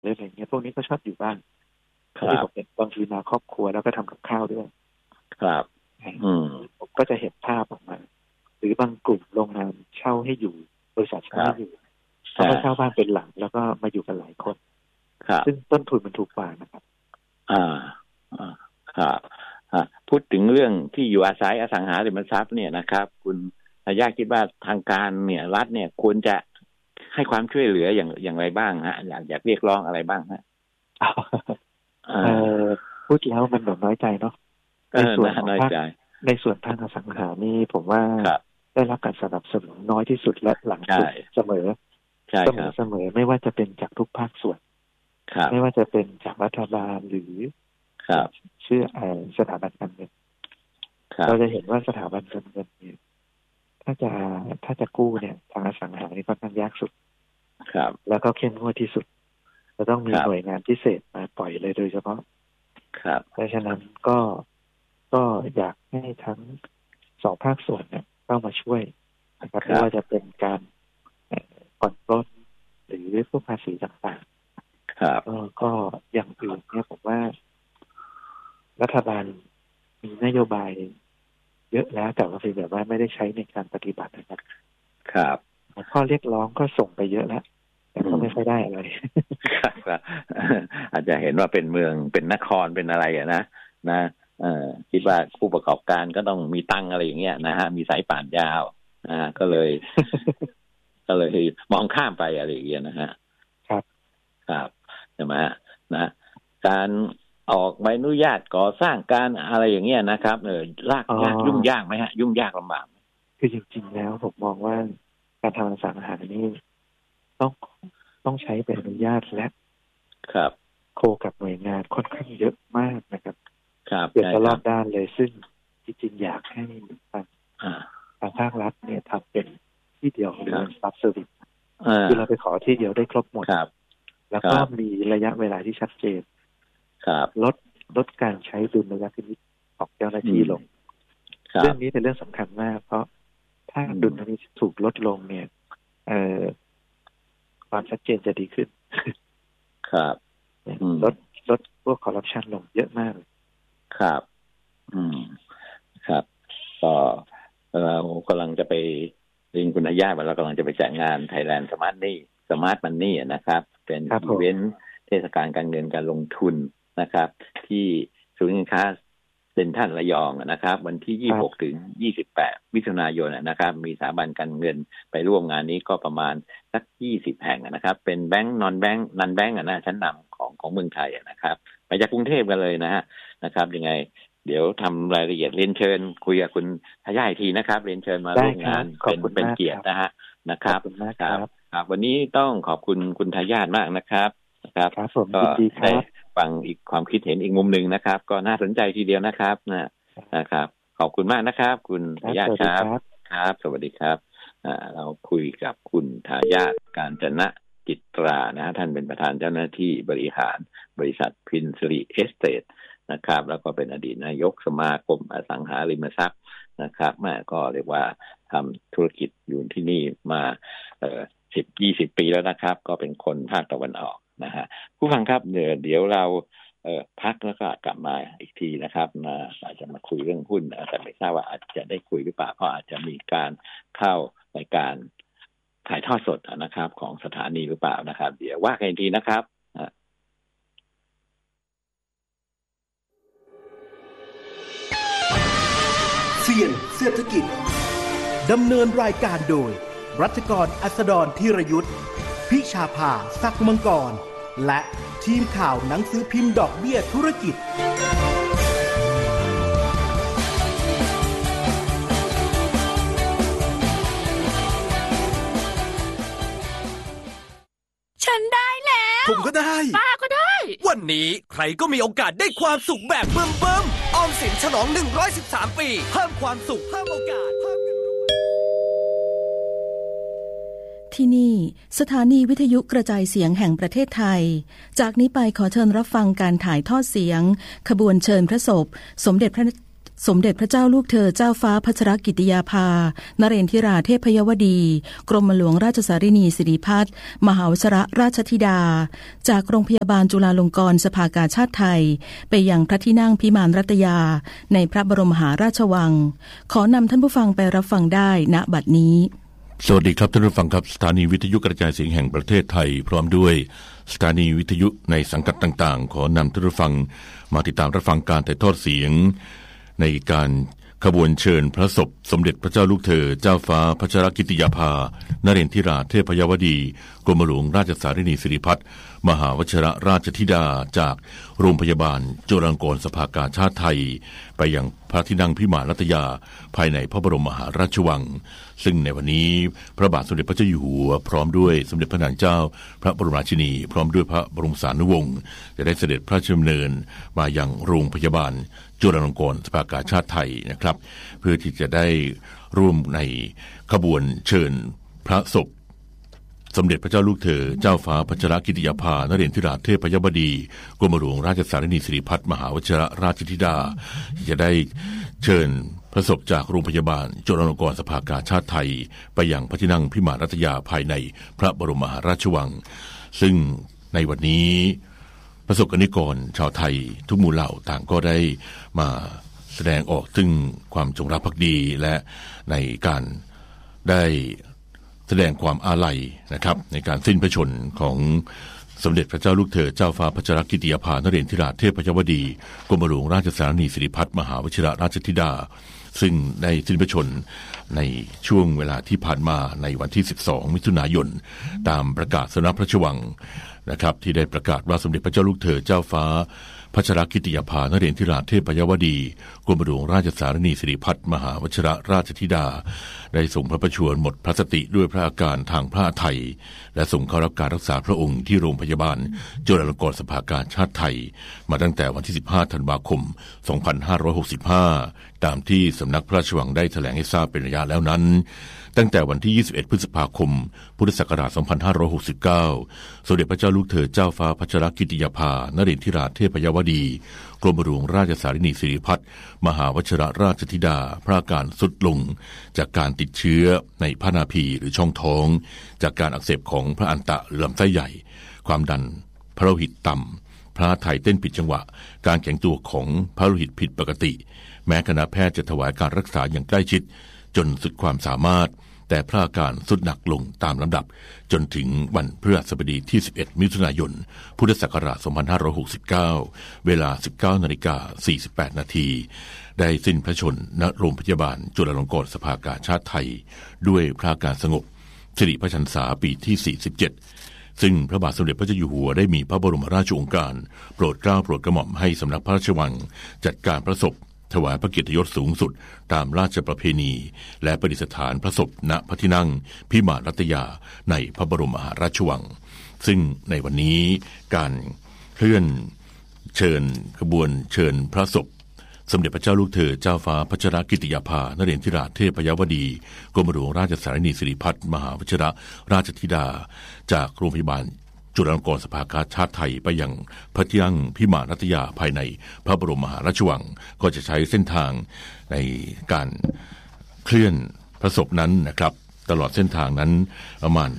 หรืออะไรเงี้ยพวกนี้ก็ชอบอยู่บ้านที่ผมเป็นบางทีมาครอบครัวแล้วก็ทำกับข้าวด้วยครับผมก็จะเห็นภาพออกมาหรือบางกลุ่มโรงงานเช่าให้อยู่บริษัทเช่าให้อยู่เขาก็เช่าบ้านเป็นหลังแล้วก็มาอยู่กันหลายคนซึ่งต้นทุนมันถูกกว่านะครับครับพูดถึงเรื่องที่อยู่อาศัยอสังหาริมทรัพย์เนี่ยนะครับคุณอาญาคิดว่าทางการเนี่ยรัฐเนี่ยควรจะให้ความช่วยเหลืออย่างไรบ้างฮะอยากเรียกร้องอะไรบ้างฮะพูดแล้วมันแบบน้อยใจเนาะในส่วนภาคอสังหานี่ผมว่าได้รับการสนับสนุนน้อยที่สุดและหลังสุดเสมอไม่ว่าจะเป็นจากทุกภาคส่วนไม่ว่าจะเป็นจากรัฐบาลหรือชื่อสถาบันการเงินเราจะเห็นว่าสถาบันการเงินเนี่ยถ้าจะกู้เนี่ยทางอสังหานี่ค่อนข้างยากสุดแล้วก็เข้มงวดที่สุดจะต้องมีหน่วยงานพิเศษมาปล่อยเลยโดยเฉพาะเพราะฉะนั้นก็อยากให้ทั้งสองภาคส่วนเนี่ยเข้ามาช่วยนะครับไม่ว่าจะเป็นการผ่อนปลนหรือพวกภาษีต่างๆก็อย่างอื่นเนี่ยผมว่ารัฐบาลมีนโยบายเยอะแล้วแต่ว่าเป็นแบบว่าไม่ได้ใช้ในการปฏิบัตินะครับข้อเรียกร้องก็ส่งไปเยอะแล้วแต่ก็ไม่ค่อยได้อะไรครับอาจจะเห็นว่าเป็นเมืองเป็นนครเป็นอะไรนะคิดว่าผู้ประกอบการก็ต้องมีตังอะไรอย่างเงี้ยนะฮะมีสายป่านยาวก็เลยมองข้ามไปอะไรอย่างเงี้ยนะฮะครับใช่ไหมนะการออกใบอนุญาตก่อสร้างการอะไรอย่างเงี้ยนะครับยากยุ่งยากไหมฮะยุ่งยากลำบากคือจริงๆแล้วผมมองว่าการทำอสังหานี่ต้องใช้ใบอนุญาตและโคกับหน่วยงานค่อนข้างเยอะมากนะครับเกี่ยวกับรอบด้านเลยซึ่งจริงๆอยากให้ทางภาครัฐเนี่ยทำเป็นที่เดียวหรือซับเซอร์วิสคือเราไปขอที่เดียวได้ครบหมดแล้วก็มีระยะเวลาที่ชัดเจนลดการใช้ดุลยพินิจของเจ้าหน้าที่ลงเรื่องนี้เป็นเรื่องสำคัญมากเพราะถ้าดุลยพินิจถูกลดลงเนี่ยความชัดเจนจะดีขึ้นลดพวกคอร์รัปชันลงเยอะมากครับก็เรากำลังจะไปเรียนคุณอาญาเรากำลังจะไปจัดงาน Thailand Smart Money นะครับเป็นอีเวนต์เทศกาลการเงินการลงทุนนะครับที่ศูนย์การค้าเซ็นทรัลระยองนะครับวันที่26ถึง28มิถุนายนนะครับมีสถาบันการเงินไปร่วมงานนี้ก็ประมาณสัก20แห่งนะครับเป็นแบงค์นอนแบงค์นันแบงค์ชั้นนำของเมืองไทยนะครับไปจากกรุงเทพกันเลยนะครับยังไงเดี๋ยวทำรายละเอียดเรียนเชิญคุยกับคุณทายาอีกทีนะครับเรียนเชิญมาร่วมงานเป็นเกียรตินะครับครับวันนี้ต้องขอบคุณคุณทายาทมากนะครับก็ได้ฟังอีกความคิดเห็นอีกมุมหนึ่งนะครับก็น่าสนใจทีเดียวนะครับนะครับขอบคุณมากนะครับคุณทายาทครับสวัสดีครับเราคุยกับคุณทายาทกาญจนะจิตราท่านเป็นประธานเจ้าหน้าที่บริหารบริษัทพินซิริเอสเตทนะครับแล้วก็เป็นอดีตนายกสมาคมอสังหาริมทรัพย์นะครับก็เรียกว่าทำธุรกิจอยู่ที่นี่มา10-20 ปีแล้วนะครับก็เป็นคนภาคตะวันออกผู้ฟังครับเดี๋ยวเราพักแล้วก็กลับมาอีกทีนะครับอาจจะมาคุยเรื่องหุ้นแต่ไม่ทราบว่าอาจจะได้คุยหรือเปล่าเพราะอาจจะมีการเข้ารายการถ่ายทอดสดนะครับของสถานีหรือเปล่านะครับเดี๋ยวว่ากันอีกทีนะครับเสี่ยงเศรษฐกิจดำเนินรายการโดยรัชกรอัสดรธีรยุทธพิชาภาศักดิ์มังกรและทีมข่าวหนังสือพิมพ์ดอกเบี้ยธุรกิจฉันได้แล้วผมก็ได้ป้าก็ได้วันนี้ใครก็มีโอกาสได้ความสุขแบบเบิ่มๆออมสินฉลอง113ปีเพิ่มความสุขเพิ่มโอกาสเพิ่มเงินรางวัลที่นี่สถานีวิทยุกระจายเสียงแห่งประเทศไทยจากนี้ไปขอเชิญรับฟังการถ่ายทอดเสียงขบวนเชิญพระศพสมเด็จพระสมเด็จพระเจ้าลูกเธอเจ้าฟ้าพัชรกิติยาภานเรนทิราเทพยวดีกรมหลวงราชสารินีสิริพัฒน์มหาวชิรราชธิดาจากโรงพยาบาลจุฬาลงกรณ์สภากาชาดไทยไปยังพระที่นั่งพิมานรัตยาในพระบรมมหาราชวังขอนำท่านผู้ฟังไปรับฟังได้ณบัดนี้สวัสดีครับท่านผู้ฟังครับสถานีวิทยุกระจายเสียงแห่งประเทศไทยพร้อมด้วยสถานีวิทยุในสังกัดต่างๆขอนำท่านผู้ฟังมาติดตามรับฟังการถ่ายทอดเสียงในการขบวนเชิญพระศพสมเด็จพระเจ้าลูกเธอเจ้าฟ้าพัชรกิติยาภานเรนทิราเทพยวดีกรมหลวงราชสารินีสิริพัฒน์มหาวชิรราชธิดาจากโรงพยาบาลจุฬาลงกรณ์สภากาชาดไทยไปยังพระที่นั่งพิมานรัตยาภายในพระบรมมหาราชวังซึ่งในวันนี้พระบาทสมเด็จพระเจ้าอยู่หัวพร้อมด้วยสมเด็จพระนางเจ้าพระบรมราชินีพร้อมด้วยพระบรมสารีวงศ์จะได้เสด็จพระราชดำเนินมายังโรงพยาบาลจุฬาลงกรณ์สภากาชาดไทยนะครับเพื่อที่จะได้ร่วมในขบวนเชิญพระศพสมเด็จพระเจ้าลูกเธอเจ้าฟ้าพัชรกิติยาภานเรนทิราเทพยวดีกรมหลวงราชสารินีสิริพัฒน์มหาวชิรราชธิดาที่จะได้เชิญพระศพจากโรงพยาบาลจุฬาลงกรณ์สภากาชาดไทยไปยังพระที่นั่งพิมานรัตยาภายในพระบรมมหาราชวังซึ่งในวันนี้ประสบกนิกรชาวไทยทุกหมู่เหล่าต่างก็ได้มาแสดงออกถึงความจงรักภักดีและในการได้แสดงความอาลัยนะครับในการสิ้นพระชนของสมเด็จพระเจ้าลูกเธอเจ้าฟ้าพัชรกิติยาภานเรนทิราเทพยวดีกรมหลวงราชสารินีสิริพัฒน์มหาวชิรราชธิดาซึ่งได้สิ้นพระชนในช่วงเวลาที่ผ่านมาในวันที่12มิถุนายนตามประกาศสำนักพระราชวังนะครับที่ได้ประกาศว่าสมเด็จพระเจ้าลูกเธอเจ้าฟ้าพัชรกิติยาภานเรนทิราเทพยวดีกรมหลวงราชสารินีสิริพัฒน์มหาวชิรราชธิดาได้ทรงพระประชวรหมดพระสติด้วยพระอาการทางพระทัยและส่งเข้ารับการรักษาพระองค์ที่โรงพยาบาลจุฬาลงกรณ์สภากาชาดไทยมาตั้งแต่วันที่15ธันวาคม2565ตามที่สำนักพระราชวังได้แถลงให้ทราบเป็นระยะแล้วนั้นตั้งแต่วันที่21พฤษภาคมพุทธศักราช2569สมเด็จพระเจ้าลูกเธอเจ้าฟ้าพัชรกิติยาภานเรนทิราเทพยวดีกรมหลวงราชสารินีสิริพัฒน์มหาวชิรราชธิดาพระอาการทรุดลงจากการติดเชื้อในพระนาภีหรือช่องท้องจากการอักเสบของพระอันตะลำไส้ใหญ่ความดันพระโลหิตต่ำพระทัยเต้นผิดจังหวะการแข็งตัวของพระโลหิตผิดปกติแม้คณะแพทย์จะถวายการรักษาอย่างใกล้ชิดจนสุดความสามารถแต่พระอาการทรุดหนักลงตามลำดับจนถึงวันพฤหัสบดีที่11มิถุนายนพุทธศักราช2569เวลา 19:48 นาทีได้สิ้นพระชนณโรงพยาบาลจุฬาลงกรณ์สภากาชาดไทยด้วยพระอาการสงบสิริพระชรรษาปีที่47ซึ่งพระบาทสมเด็จพระเจ้าอยู่หัวได้มีพระบรมราชโองการโปรดเกล้าโปรดกระหม่อมให้สำนักพระราชวังจัดการพระศพถวายพระเกียรติยศสูงสุดตามราชประเพณีและประดิษฐานพระศพณพระที่นั่งพิมานรัตยาในพระบรมมหาราชวังซึ่งในวันนี้การเคลื่อนเชิญขบวนเชิญพระศพสมเด็จพระเจ้าลูกเธอเจ้าฟ้าพัชรกิติยาภานเรนทิราเทพยวดีกรมหลวงราชสารินีสิริพัฒน์มหาวชิรราชธิดาจากโรงพยาบาลจุฬาลงกรณ์สภากาชาดไทยไปยังพระที่นั่งพิมานรัตยาภายในพระบรมมหาราชวังก็จะใช้เส้นทางในการเคลื่อนพระศพนั้นนะครับตลอดเส้นทางนั้นประมาณ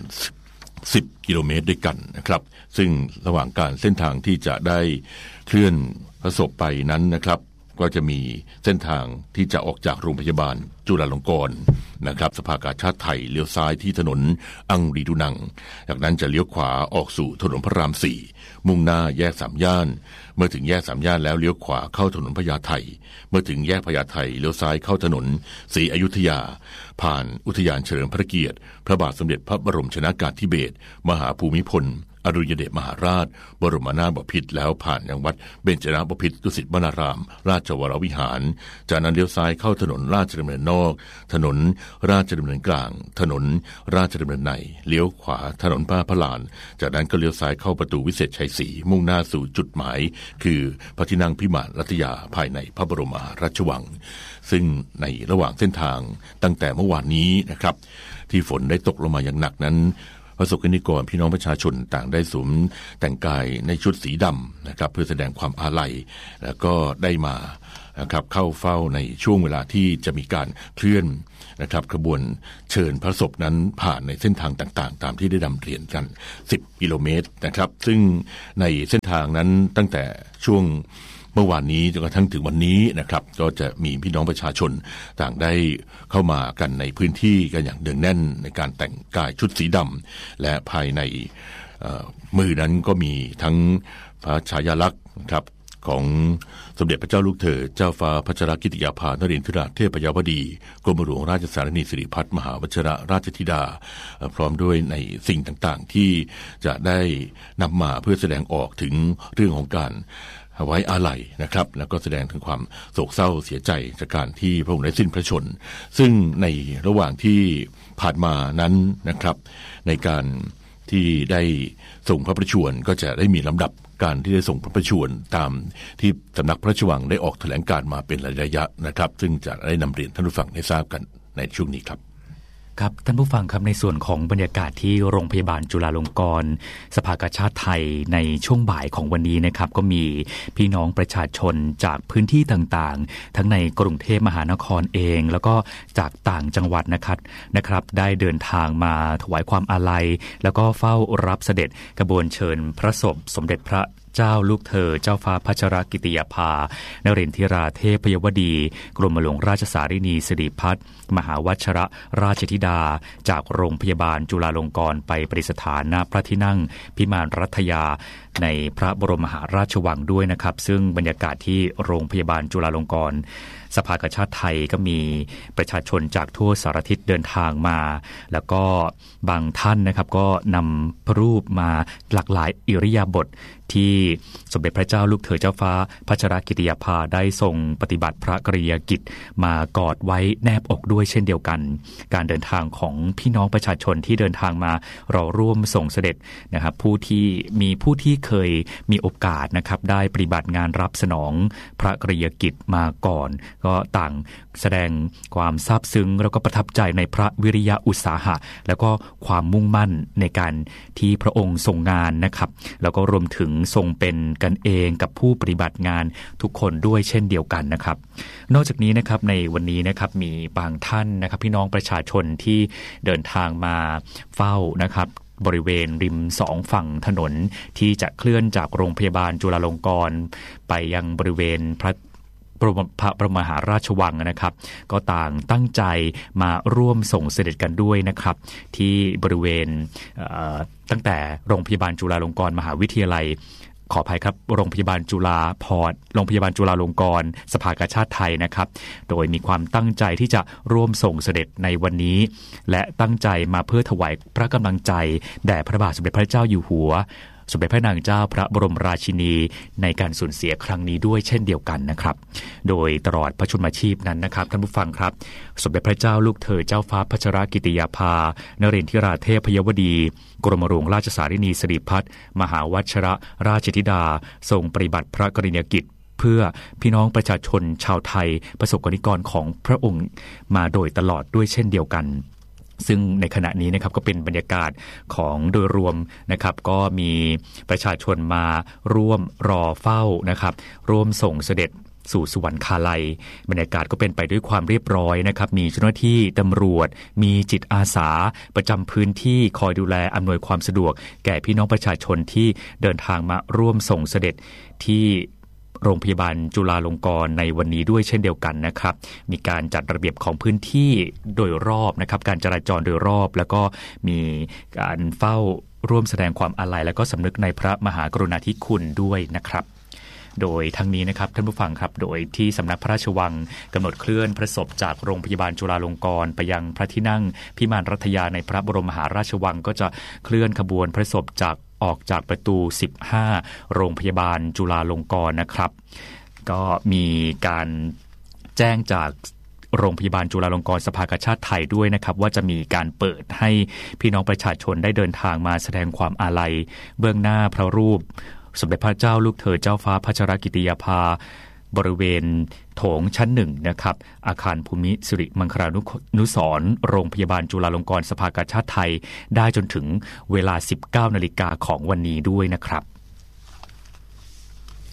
10กิโลเมตรด้วยกันนะครับซึ่งระหว่างการเส้นทางที่จะได้เคลื่อนพระศพไปนั้นนะครับก็จะมีเส้นทางที่จะออกจากโรงพยาบาลจุฬาลงกรณ์นะครับสภากาชาดไทยเลี้ยวซ้ายที่ถนนอังรีดูนังจากนั้นจะเลี้ยวขวาออกสู่ถนนพระราม4มุ่งหน้าแยก3ย่านเมื่อถึงแยก3ย่านแล้วเลี้ยวขวาเข้าถนนพญาไทเมื่อถึงแยกพญาไทเลี้ยวซ้ายเข้าถนนศรีอยุธยาผ่านอุทยานเฉลิมพระเกียรติพระบาทสมเด็จพระบรมชนกาธิเบศรมหาภูมิพลอดุลยเดชมหาราชบรมนาถบพิตรแล้วผ่านยังวัดเบญจนาบพิตรดุสิตวนารามราชวรวิหารจากนั้นเลี้ยวซ้ายเข้าถนนราชดำเนินนอกถนนราชดำเนินกลางถนนราชดำเนินในเลี้ยวขวาถนนพระลานจากนั้นก็เลี้ยวซ้ายเข้าประตูวิเศษชัยศรีมุ่งหน้าสู่จุดหมายคือพระที่นั่งพิมานรัตยาภายในพระบรมมหาราชวังซึ่งในระหว่างเส้นทางตั้งแต่เมื่อวานนี้นะครับที่ฝนได้ตกลงมาอย่างหนักนั้นประสบกนิกรพี่น้องประชาชนต่างได้สวมแต่งกายในชุดสีดำนะครับเพื่อแสดงความอาลัยแล้วก็ได้มานะครับเข้าเฝ้าในช่วงเวลาที่จะมีการเคลื่อนนะครับขบวนเชิญพระศพนั้นผ่านในเส้นทางต่างๆตามที่ได้นำเรียนกัน10กิโลเมตรนะครับซึ่งในเส้นทางนั้นตั้งแต่ช่วงเมื่อวานนี้จนกระทั่งถึงวันนี้นะครับก็จะมีพี่น้องประชาชนต่างได้เข้ามากันในพื้นที่กันอย่างเนืองแน่นในการแต่งกายชุดสีดำและภายในมือนั้นก็มีทั้งพระฉายาลักษณ์ครับของสมเด็จพระเจ้าลูกเธอเจ้าฟ้าพัชรกิติยาภานเรนทราเทพยวดีกรมหลวงราชสารนีสิริพัฒน์มหาวชิรราชธิดาพร้อมด้วยในสิ่งต่างๆที่จะได้นำมาเพื่อแสดงออกถึงเรื่องของการไว้อาลัยนะครับแล้วก็แสดงถึงความโศกเศร้าเสียใจจากการที่พระองค์ได้สิ้นพระชนซึ่งในระหว่างที่ผ่านมานั้นนะครับในการที่ได้ส่งพระประชวรก็จะได้มีลำดับการที่ได้ส่งพระประชวรตามที่สำนักพระราชวังได้ออกแถลงการมาเป็นระยะนะครับซึ่งจะได้นำเรียนท่านผู้ฟังได้ทราบกันในช่วงนี้ครับครับท่านผู้ฟังครับในส่วนของบรรยากาศที่โรงพยาบาลจุฬาลงกรณ์สภากาชาดไทยในช่วงบ่ายของวันนี้นะครับก็มีพี่น้องประชาชนจากพื้นที่ต่างๆทั้งในกรุงเทพมหานครเองแล้วก็จากต่างจังหวัดนะครับได้เดินทางมาถวายความอาลัยแล้วก็เฝ้ารับเสด็จกระบวนเชิญพระศพสมเด็จพระเจ้าลูกเธอเจ้าฟ้าพัชรกิติยาภานเรนทิราเทพยวดีกรมหลวงราชสารินีสิริพัฒน์มหาวชิรราชธิดาจากโรงพยาบาลจุฬาลงกรณ์ไปประดิษฐานณพระที่นั่งพิมานรัตยาในพระบรมมหาราชวังด้วยนะครับซึ่งบรรยากาศที่โรงพยาบาลจุฬาลงกรณ์สภากาชาดไทยก็มีประชาชนจากทั่วสารทิศเดินทางมาแล้วก็บางท่านนะครับก็นำพระรูปมาหลากหลายอิริยาบถที่สมเด็จพระเจ้าลูกเธอเจ้าฟ้าพัชรกิติยาภาได้ทรงปฏิบัติพระกริยากิจมากอดไว้แนบอกด้วยเช่นเดียวกันการเดินทางของพี่น้องประชาชนที่เดินทางมาเราร่วมส่งเสด็จนะครับผู้ที่เคยมีโอกาสนะครับได้ปฏิบัติงานรับสนองพระกริยากิจมาก่อนก็ต่างแสดงความซาบซึ้งแล้วก็ประทับใจในพระวิริยะอุตสาหะแล้วก็ความมุ่งมั่นในการที่พระองค์ทรงงานนะครับแล้วก็รวมถึงทรงเป็นกันเองกับผู้ปฏิบัติงานทุกคนด้วยเช่นเดียวกันนะครับนอกจากนี้นะครับในวันนี้นะครับมีบางท่านนะครับพี่น้องประชาชนที่เดินทางมาเฝ้านะครับบริเวณริมสองฝั่งถนนที่จะเคลื่อนจากโรงพยาบาลจุฬาลงกรณ์ไปยังบริเวณพระบรมมหาราชวังนะครับก็ต่างตั้งใจมาร่วมส่งเสด็จกันด้วยนะครับที่บริเวณตั้งแต่โรงพยาบาลจุฬาลงกรณ์มหาวิทยาลัยขออภัยครับโรงพยาบาลจุฬาภรณ์โรงพยาบาลจุฬาลงกรณ์สภากาชาดไทยนะครับโดยมีความตั้งใจที่จะร่วมส่งเสด็จในวันนี้และตั้งใจมาเพื่อถวายพระกำลังใจแด่พระบาทสมเด็จพระเจ้าอยู่หัวสมเด็จพระนางเจ้าพระบรมราชินีในการสูญเสียครั้งนี้ด้วยเช่นเดียวกันนะครับโดยตลอดพระชนมชีพนั้นนะครับท่านผู้ฟังครับสมเด็จพระเจ้าลูกเธอเจ้าฟ้าพัชรกิติยาภานเรนทิราเทพยวดีกรมหลวงราชสารินีสิริพัฒน์มหาวชิรราชธิดาทรงปฏิบัติพระกรณียกิจเพื่อพี่น้องประชาชนชาวไทยประสบกนิกรของพระองค์มาโดยตลอดด้วยเช่นเดียวกันซึ่งในขณะนี้นะครับก็เป็นบรรยากาศของโดยรวมนะครับก็มีประชาชนมาร่วมรอเฝ้านะครับร่วมส่งเสด็จสู่สวรรคาลัยบรรยากาศก็เป็นไปด้วยความเรียบร้อยนะครับมีเจ้าหน้าที่ตำรวจมีจิตอาสาประจำพื้นที่คอยดูแลอำนวยความสะดวกแก่พี่น้องประชาชนที่เดินทางมาร่วมส่งเสด็จที่โรงพยาบาลจุฬาลงกรณ์ในวันนี้ด้วยเช่นเดียวกันนะครับมีการจัดระเบียบของพื้นที่โดยรอบนะครับการจราจรโดยรอบแล้วก็มีการเฝ้าร่วมแสดงความอาลัยและก็สำนึกในพระมหากรุณาธิคุณด้วยนะครับโดยทั้งนี้นะครับท่านผู้ฟังครับโดยที่สำนักพระราชวังกำหนดเคลื่อนพระศพจากโรงพยาบาลจุฬาลงกรณ์ไปยังพระที่นั่งพิมานรัตยาในพระบรมมหาราชวังก็จะเคลื่อนขบวนพระศพออกจากประตู15โรงพยาบาลจุฬาลงกรณ์นะครับก็มีการแจ้งจากโรงพยาบาลจุฬาลงกรณ์สภากาชาดไทยด้วยนะครับว่าจะมีการเปิดให้พี่น้องประชาชนได้เดินทางมาแสดงความอาลัยเบื้องหน้าพระรูปสมเด็จพระเจ้าลูกเธอเจ้าฟ้าพัชรกิติยาภาบริเวณโถงชั้น1นะครับอาคารภูมิสิริมังคลานุสรณ์โรงพยาบาลจุฬาลงกรณ์สภากาชาดไทยได้จนถึงเวลา 19 นาฬิกาของวันนี้ด้วยนะครับ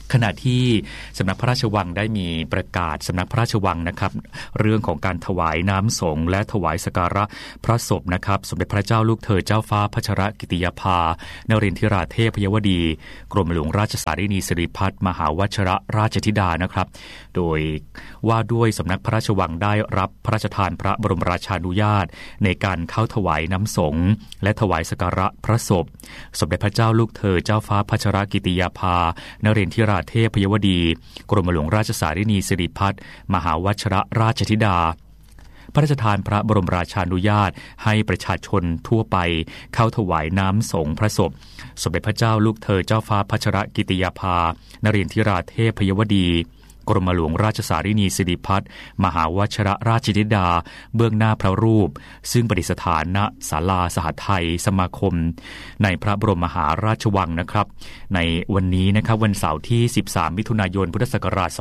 ขณะที่สำนักพระราชวังได้มีประกาศสำนักพระราชวังนะครับเรื่องของการถวายน้ำสงฆ์และถวายสักการะพระศพนะครับสมเด็จพระเจ้าลูกเธอเจ้าฟ้าพัชรกิติยาภานรินทราเทพยวดีกรมหลวงราชสารินีสิริพัฒน์มหาวชิรราชธิดานะครับโดยว่าด้วยสำนักพระราชวังได้รับพระราชทานพระบรมราชานุญาตในการเข้าถวายน้ำสงฆ์และถวายสักการะพระศพสมเด็จพระเจ้าลูกเธอเจ้าฟ้าพัชรกิติยาภานรินทราเทพยวดีกรมหลวงราชสารินีสิริพัฒน์มหาวชิรราชธิดาพระราชทานพระบรมราชานุญาตให้ประชาชนทั่วไปเข้าถวายน้ำสงฆ์พระศพสมเด็จพระเจ้าลูกเธอเจ้าฟ้าพัชรกิติยาภานรินทราเทพยวดีกรมหลวงราชสารินีสิริพัฒน์มหาวชิรราชธิดาเบื้องหน้าพระรูปซึ่งประดิษฐานณศาลาสหไทยสมาคมในพระบรมมหาราชวังนะครับในวันนี้นะครับวันเสาร์ที่13มิถุนายนพุทธศักราช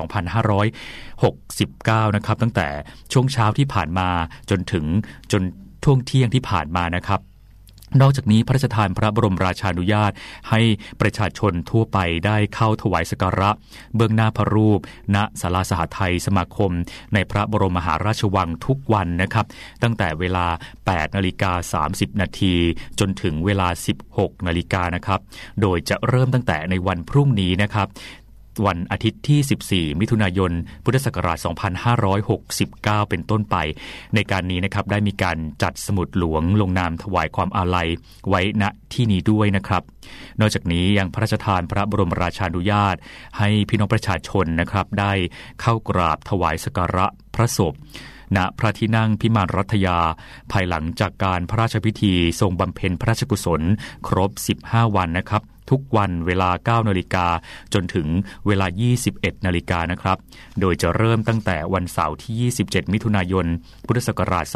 2569นะครับตั้งแต่ช่วงเช้าที่ผ่านมาจนช่วงเที่ยงที่ผ่านมานะครับนอกจากนี้พระราชทานพระบรมราชานุญาตให้ประชาชนทั่วไปได้เข้าถวายสักการะเบื้องหน้าพระรูปณศาลาสหไทยสมาคมในพระบรมมหาราชวังทุกวันนะครับตั้งแต่เวลา 8:30 น.จนถึงเวลา 16:00 น.นะครับโดยจะเริ่มตั้งแต่ในวันพรุ่งนี้นะครับวันอาทิตย์ที่14มิถุนายนพุทธศักราช2569เป็นต้นไปในการนี้นะครับได้มีการจัดสมุดหลวงลงนามถวายความอาลัยไว้ณที่นี้ด้วยนะครับนอกจากนี้ยังพระราชทานพระบรมราชานุญาตให้พี่น้องประชาชนนะครับได้เข้ากราบถวายสักการะพระศพณพระที่นั่งพิมานรัตยาภายหลังจากการพระราชพิธีทรงบำเพ็ญพระราชกุศลครบ15วันนะครับทุกวันเวลา 9 นาฬิกาจนถึงเวลา 21 นาฬิกานะครับโดยจะเริ่มตั้งแต่วันเสาร์ที่ 27 มิถุนายนพุทธศักราช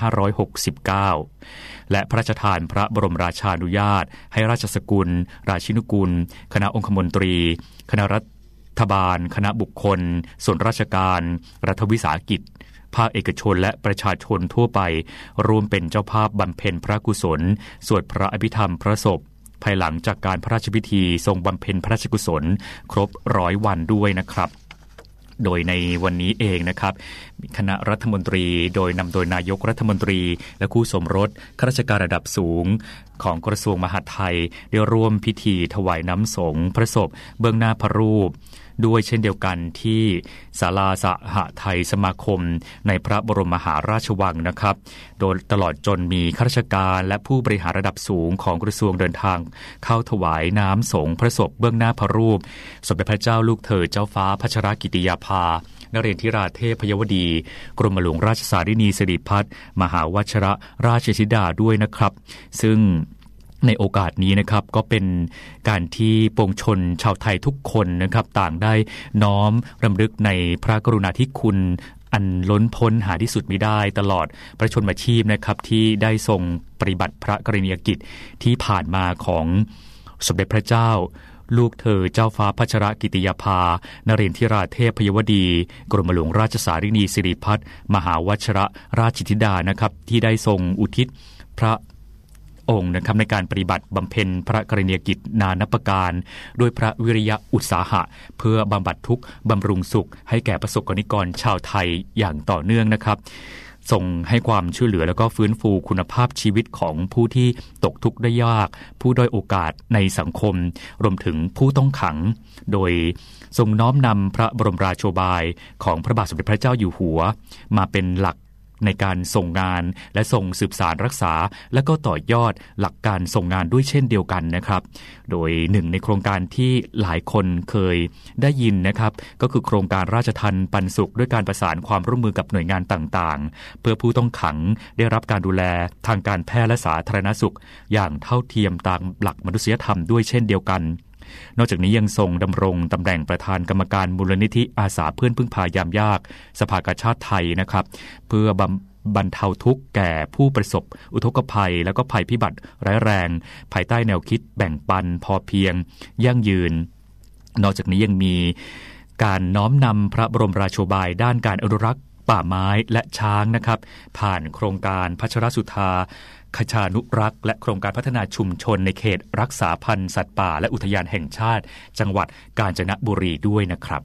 2569 และพระราชทานพระบรมราชานุญาตให้ราชสกุลราชินุกุลคณะองคมนตรีคณะรัฐบาลคณะบุคคลส่วนราชการรัฐวิสาหกิจภาคเอกชนและประชาชนทั่วไปรวมเป็นเจ้าภาพบำเพ็ญพระกุศลสวดพระอภิธรรมพระศพภายหลังจากการพระราชพิธีทรงบำเพ็ญพระราชกุศลครบ100 วันด้วยนะครับโดยในวันนี้เองนะครับคณะรัฐมนตรีโดยนำโดยนายกรัฐมนตรีและคู่สมรสข้าราชการระดับสูงของกระทรวงมหาดไทยได้ร่วมพิธีถวายน้ำสงฆ์พระศพเบื้องหน้าพระรูปด้วยเช่นเดียวกันที่ศาลาสหไทยสมาคมในพระบรมมหาราชวังนะครับโดยตลอดจนมีข้าราชการและผู้บริหารระดับสูงของกระทรวงเดินทางเข้าถวายน้ำสงฆ์พระศพเบื้องหน้าพระรูปสมเด็จพระเจ้าลูกเธอเจ้าฟ้าพัชรกิติยาภานรินทราเทพยวดีกรมหลวงราชสารินีสิริพัฒน์มหาวชิรราชธิดาด้วยนะครับซึ่งในโอกาสนี้นะครับก็เป็นการที่ปวงชนชาวไทยทุกคนนะครับต่างได้น้อมรำลึกในพระกรุณาธิคุณอันล้นพ้นหาที่สุดมิได้ตลอดพระชนมชีพนะครับที่ได้ทรงปฏิบัติพระกรณียกิจที่ผ่านมาของสมเด็จพระเจ้าลูกเธอเจ้าฟ้าพัชรกิติยาภานรินทราเทพยวดีกรมหลวงราชสารินีสิริพัฒน์มหาวชิรราชธิดานะครับที่ได้ทรงอุทิศพระองค์นะครับในการปฏิบัติบำเพ็ญพระกรณียกิจนานับประการด้วยพระวิริยะอุตสาหะเพื่อบำบัดทุกข์บำรุงสุขให้แก่ประสบกรณิกรชาวไทยอย่างต่อเนื่องนะครับส่งให้ความช่วยเหลือแล้วก็ฟื้นฟูคุณภาพชีวิตของผู้ที่ตกทุกข์ได้ยากผู้ด้อยโอกาสในสังคมรวมถึงผู้ต้องขังโดยทรงน้อมนำพระบรมราโชบายของพระบาทสมเด็จพระเจ้าอยู่หัวมาเป็นหลักในการส่งงานและส่งสืบสารรักษาและก็ต่อยอดหลักการส่งงานด้วยเช่นเดียวกันนะครับโดยหนึ่งในโครงการที่หลายคนเคยได้ยินนะครับก็คือโครงการราชทัณฑ์ปันสุขด้วยการประสานความร่วมมือกับหน่วยงานต่างๆเพื่อผู้ต้องขังได้รับการดูแลทางการแพทย์และสาธารณสุขอย่างเท่าเทียมตามหลักมนุษยธรรมด้วยเช่นเดียวกันนอกจากนี้ยังทรงดำรงตำแหน่งประธานกรรมการมูลนิธิอาสาเพื่อนพึ่งพายามยากสภากาชาดไทยนะครับเพื่อบรรเทาทุกข์แก่ผู้ประสบอุทกภัยและก็ภัยพิบัติร้ายแรงภายใต้แนวคิดแบ่งปันพอเพียงยั่งยืนนอกจากนี้ยังมีการน้อมนำพระบรมราโชบายด้านการอนุรักษ์ป่าไม้และช้างนะครับผ่านโครงการพัชรสุธาคชานุรักษ์และโครงการพัฒนาชุมชนในเขตรักษาพันธุ์สัตว์ป่าและอุทยานแห่งชาติจังหวัดกาญจนบุรีด้วยนะครับ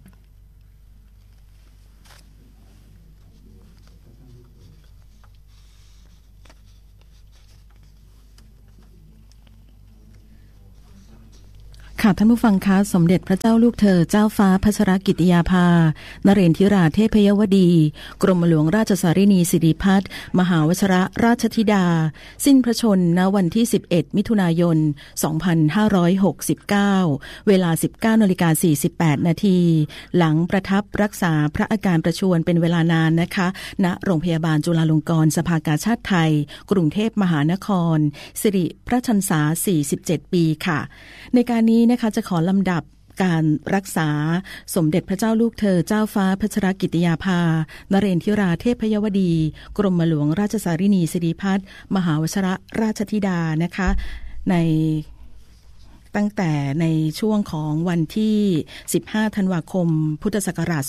ค่ะท่านผู้ฟังคะสมเด็จพระเจ้าลูกเธอเจ้าฟ้าพัชรกิติยาภานเรนทิราเทพยวดีกรมหลวงราชสารินีสิริพัฒน์มหาวชรราชธิดาสิ้นพระชนม์ณวันที่11มิถุนายน2569เวลา 19:48 นาทีหลังประทับรักษาพระอาการประชวรเป็นเวลานานนะคะณโรงพยาบาลจุฬาลงกรณ์สภากาชาดไทยกรุงเทพมหานครสิริพระชนษา47 ปีค่ะในการนี้นะคะจะขอลำดับการรักษาสมเด็จพระเจ้าลูกเธอเจ้าฟ้าพัชรกิติยาภานเรนทิราเทพยวดีกรมหลวงราชสารินีสิริพัฒน์มหาวชรราชธิดานะคะในตั้งแต่ในช่วงของวันที่15ธันวาคมพุทธศักราช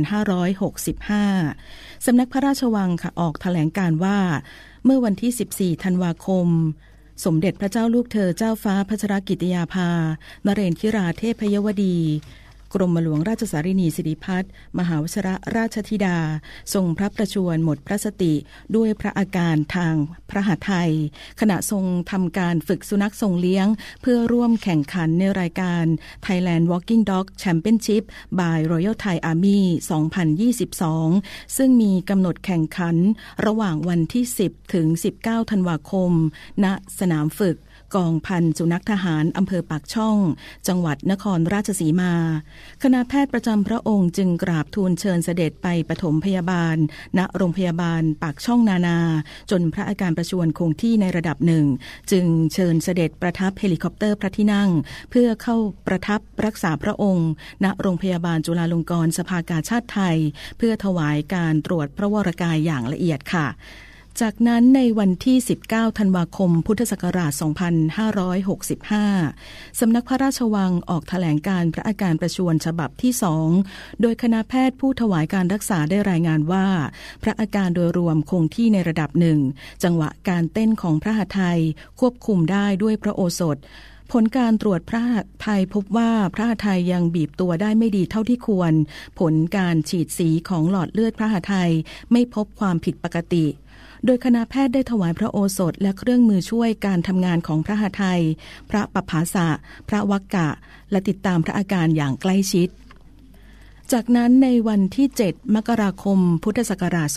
2565สำนักพระราชวังค่ะออกแถลงการว่าเมื่อวันที่14ธันวาคมสมเด็จพระเจ้าลูกเธอเจ้าฟ้าพัชรกิติยาภานเรนทิราเทพยวดีกรมหลวงราชสารินีสิริพัฒน์มหาวชรราชธิดาทรงพระประชวรหมดพระสติด้วยพระอาการทางพระหฤทัยขณะทรงทำการฝึกสุนัขทรงเลี้ยงเพื่อร่วมแข่งขันในรายการ Thailand Walking Dog Championship by Royal Thai Army 2022 ซึ่งมีกำหนดแข่งขันระหว่างวันที่10ถึง19ธันวาคมณสนามฝึกกองพันสุนัขทหารอำเภอปากช่องจังหวัดนครราชสีมาคณะแพทย์ประจำพระองค์จึงกราบทูลเชิญเสด็จไปปฐมพยาบาลณโรงพยาบาลปากช่องนานาจนพระอาการประชวรคงที่ในระดับหนึ่งจึงเชิญเสด็จประทับเฮลิคอปเตอร์พระที่นั่งเพื่อเข้าประทับรักษาพระองค์ณโรงพยาบาลจุฬาลงกรณ์สภากาชาดไทยเพื่อถวายการตรวจพระวรกายอย่างละเอียดค่ะจากนั้นในวันที่19ธันวาคมพุทธศักราช2565สำนักพระราชวังออกแถลงการพระอาการประชวรฉบับที่2โดยคณะแพทย์ผู้ถวายการรักษาได้รายงานว่าพระอาการโดยรวมคงที่ในระดับหนึ่งจังหวะการเต้นของพระหฤทัยควบคุมได้ด้วยพระโอสถผลการตรวจพระหฤทัยพบว่าพระหฤทัยยังบีบตัวได้ไม่ดีเท่าที่ควรผลการฉีดสีของหลอดเลือดพระหฤทัยไม่พบความผิดปกติโดยคณะแพทย์ได้ถวายพระโอสถและเครื่องมือช่วยการทำงานของพระหฤทัยพระปภาสะพระวักกะและติดตามพระอาการอย่างใกล้ชิดจากนั้นในวันที่7มกราคมพุทธศักราช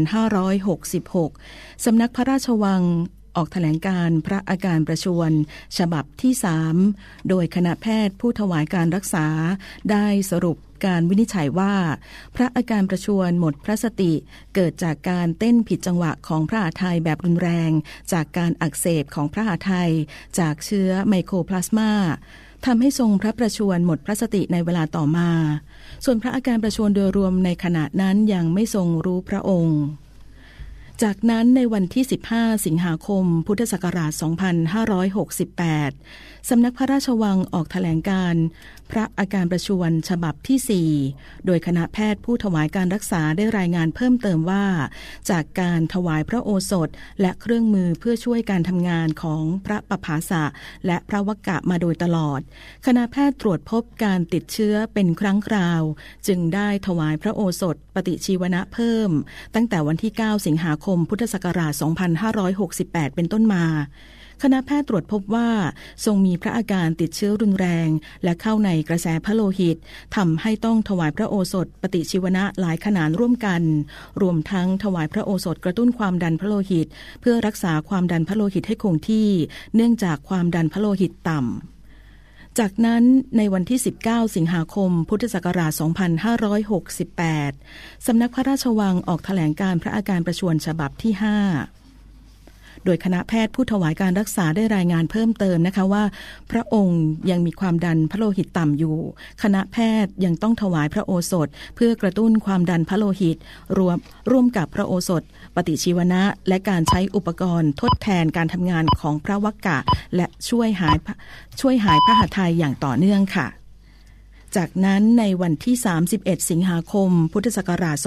2566สำนักพระราชวังออกแถลงการพระอาการประชวรฉบับที่3โดยคณะแพทย์ผู้ถวายการรักษาได้สรุปการวินิจฉัยว่าพระอาการประชวรหมดพระสติเกิดจากการเต้นผิดจังหวะของพระหฤทัยแบบรุนแรงจากการอักเสบของพระหฤทัยจากเชื้อไมโครพลาสมาทำให้ทรงพระประชวรหมดพระสติในเวลาต่อมาส่วนพระอาการประชวรโดยรวมในขณะนั้นยังไม่ทรงรู้พระองค์จากนั้นในวันที่15สิงหาคมพุทธศักราช2568สำนักพระราชวังออกแถลงการพระอาการประชวรฉบับที่4โดยคณะแพทย์ผู้ถวายการรักษาได้รายงานเพิ่มเติมว่าจากการถวายพระโอสถและเครื่องมือเพื่อช่วยการทำงานของพระปภาสะและพระวักกะมาโดยตลอดคณะแพทย์ตรวจพบการติดเชื้อเป็นครั้งคราวจึงได้ถวายพระโอสถปฏิชีวนะเพิ่มตั้งแต่วันที่9สิงหาคมพุทธศักราช2568เป็นต้นมาคณะแพทย์ตรวจพบว่าทรงมีพระอาการติดเชื้อรุนแรงและเข้าในกระแสพระโลหิตทำให้ต้องถวายพระโอสถปฏิชีวนะหลายขนาดร่วมกันรวมทั้งถวายพระโอสถกระตุ้นความดันพระโลหิตเพื่อรักษาความดันพระโลหิตให้คงที่เนื่องจากความดันพระโลหิตต่ำจากนั้นในวันที่19สิงหาคมพุทธศักราช2568สำนักพระราชวังออกแถลงการพระอาการประชวรฉบับที่5โดยคณะแพทย์ผู้ถวายการรักษาได้รายงานเพิ่มเติมนะคะว่าพระองค์ยังมีความดันพระโลหิตต่ำอยู่คณะแพทย์ยังต้องถวายพระโอสถเพื่อกระตุ้นความดันพระโลหิตร่วมกับพระโอสถปฏิชีวนะและการใช้อุปกรณ์ทดแทนการทำงานของพระวักกะและช่วยหายพระหฤทัยอย่างต่อเนื่องค่ะจากนั้นในวันที่31สิงหาคมพุทธศักราช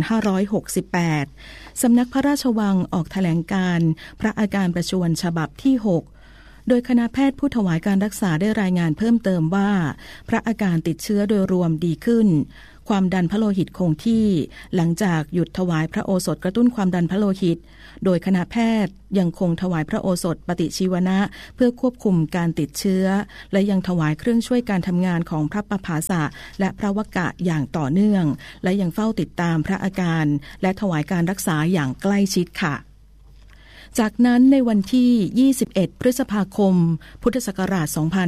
2568สำนักพระราชวังออกแถลงการณ์พระอาการประชวรฉบับที่6โดยคณะแพทย์ผู้ถวายการรักษาได้รายงานเพิ่มเติมว่าพระอาการติดเชื้อโดยรวมดีขึ้นความดันพระโลหิตคงที่หลังจากหยุดถวายพระโอสถกระตุ้นความดันพระโลหิตโดยคณะแพทย์ยังคงถวายพระโอสถปฏิชีวนะเพื่อควบคุมการติดเชื้อและยังถวายเครื่องช่วยการทำงานของพระปภาสะและพระวกะอย่างต่อเนื่องและยังเฝ้าติดตามพระอาการและถวายการรักษาอย่างใกล้ชิดค่ะจากนั้นในวันที่21พฤษภาคมพุทธศักราช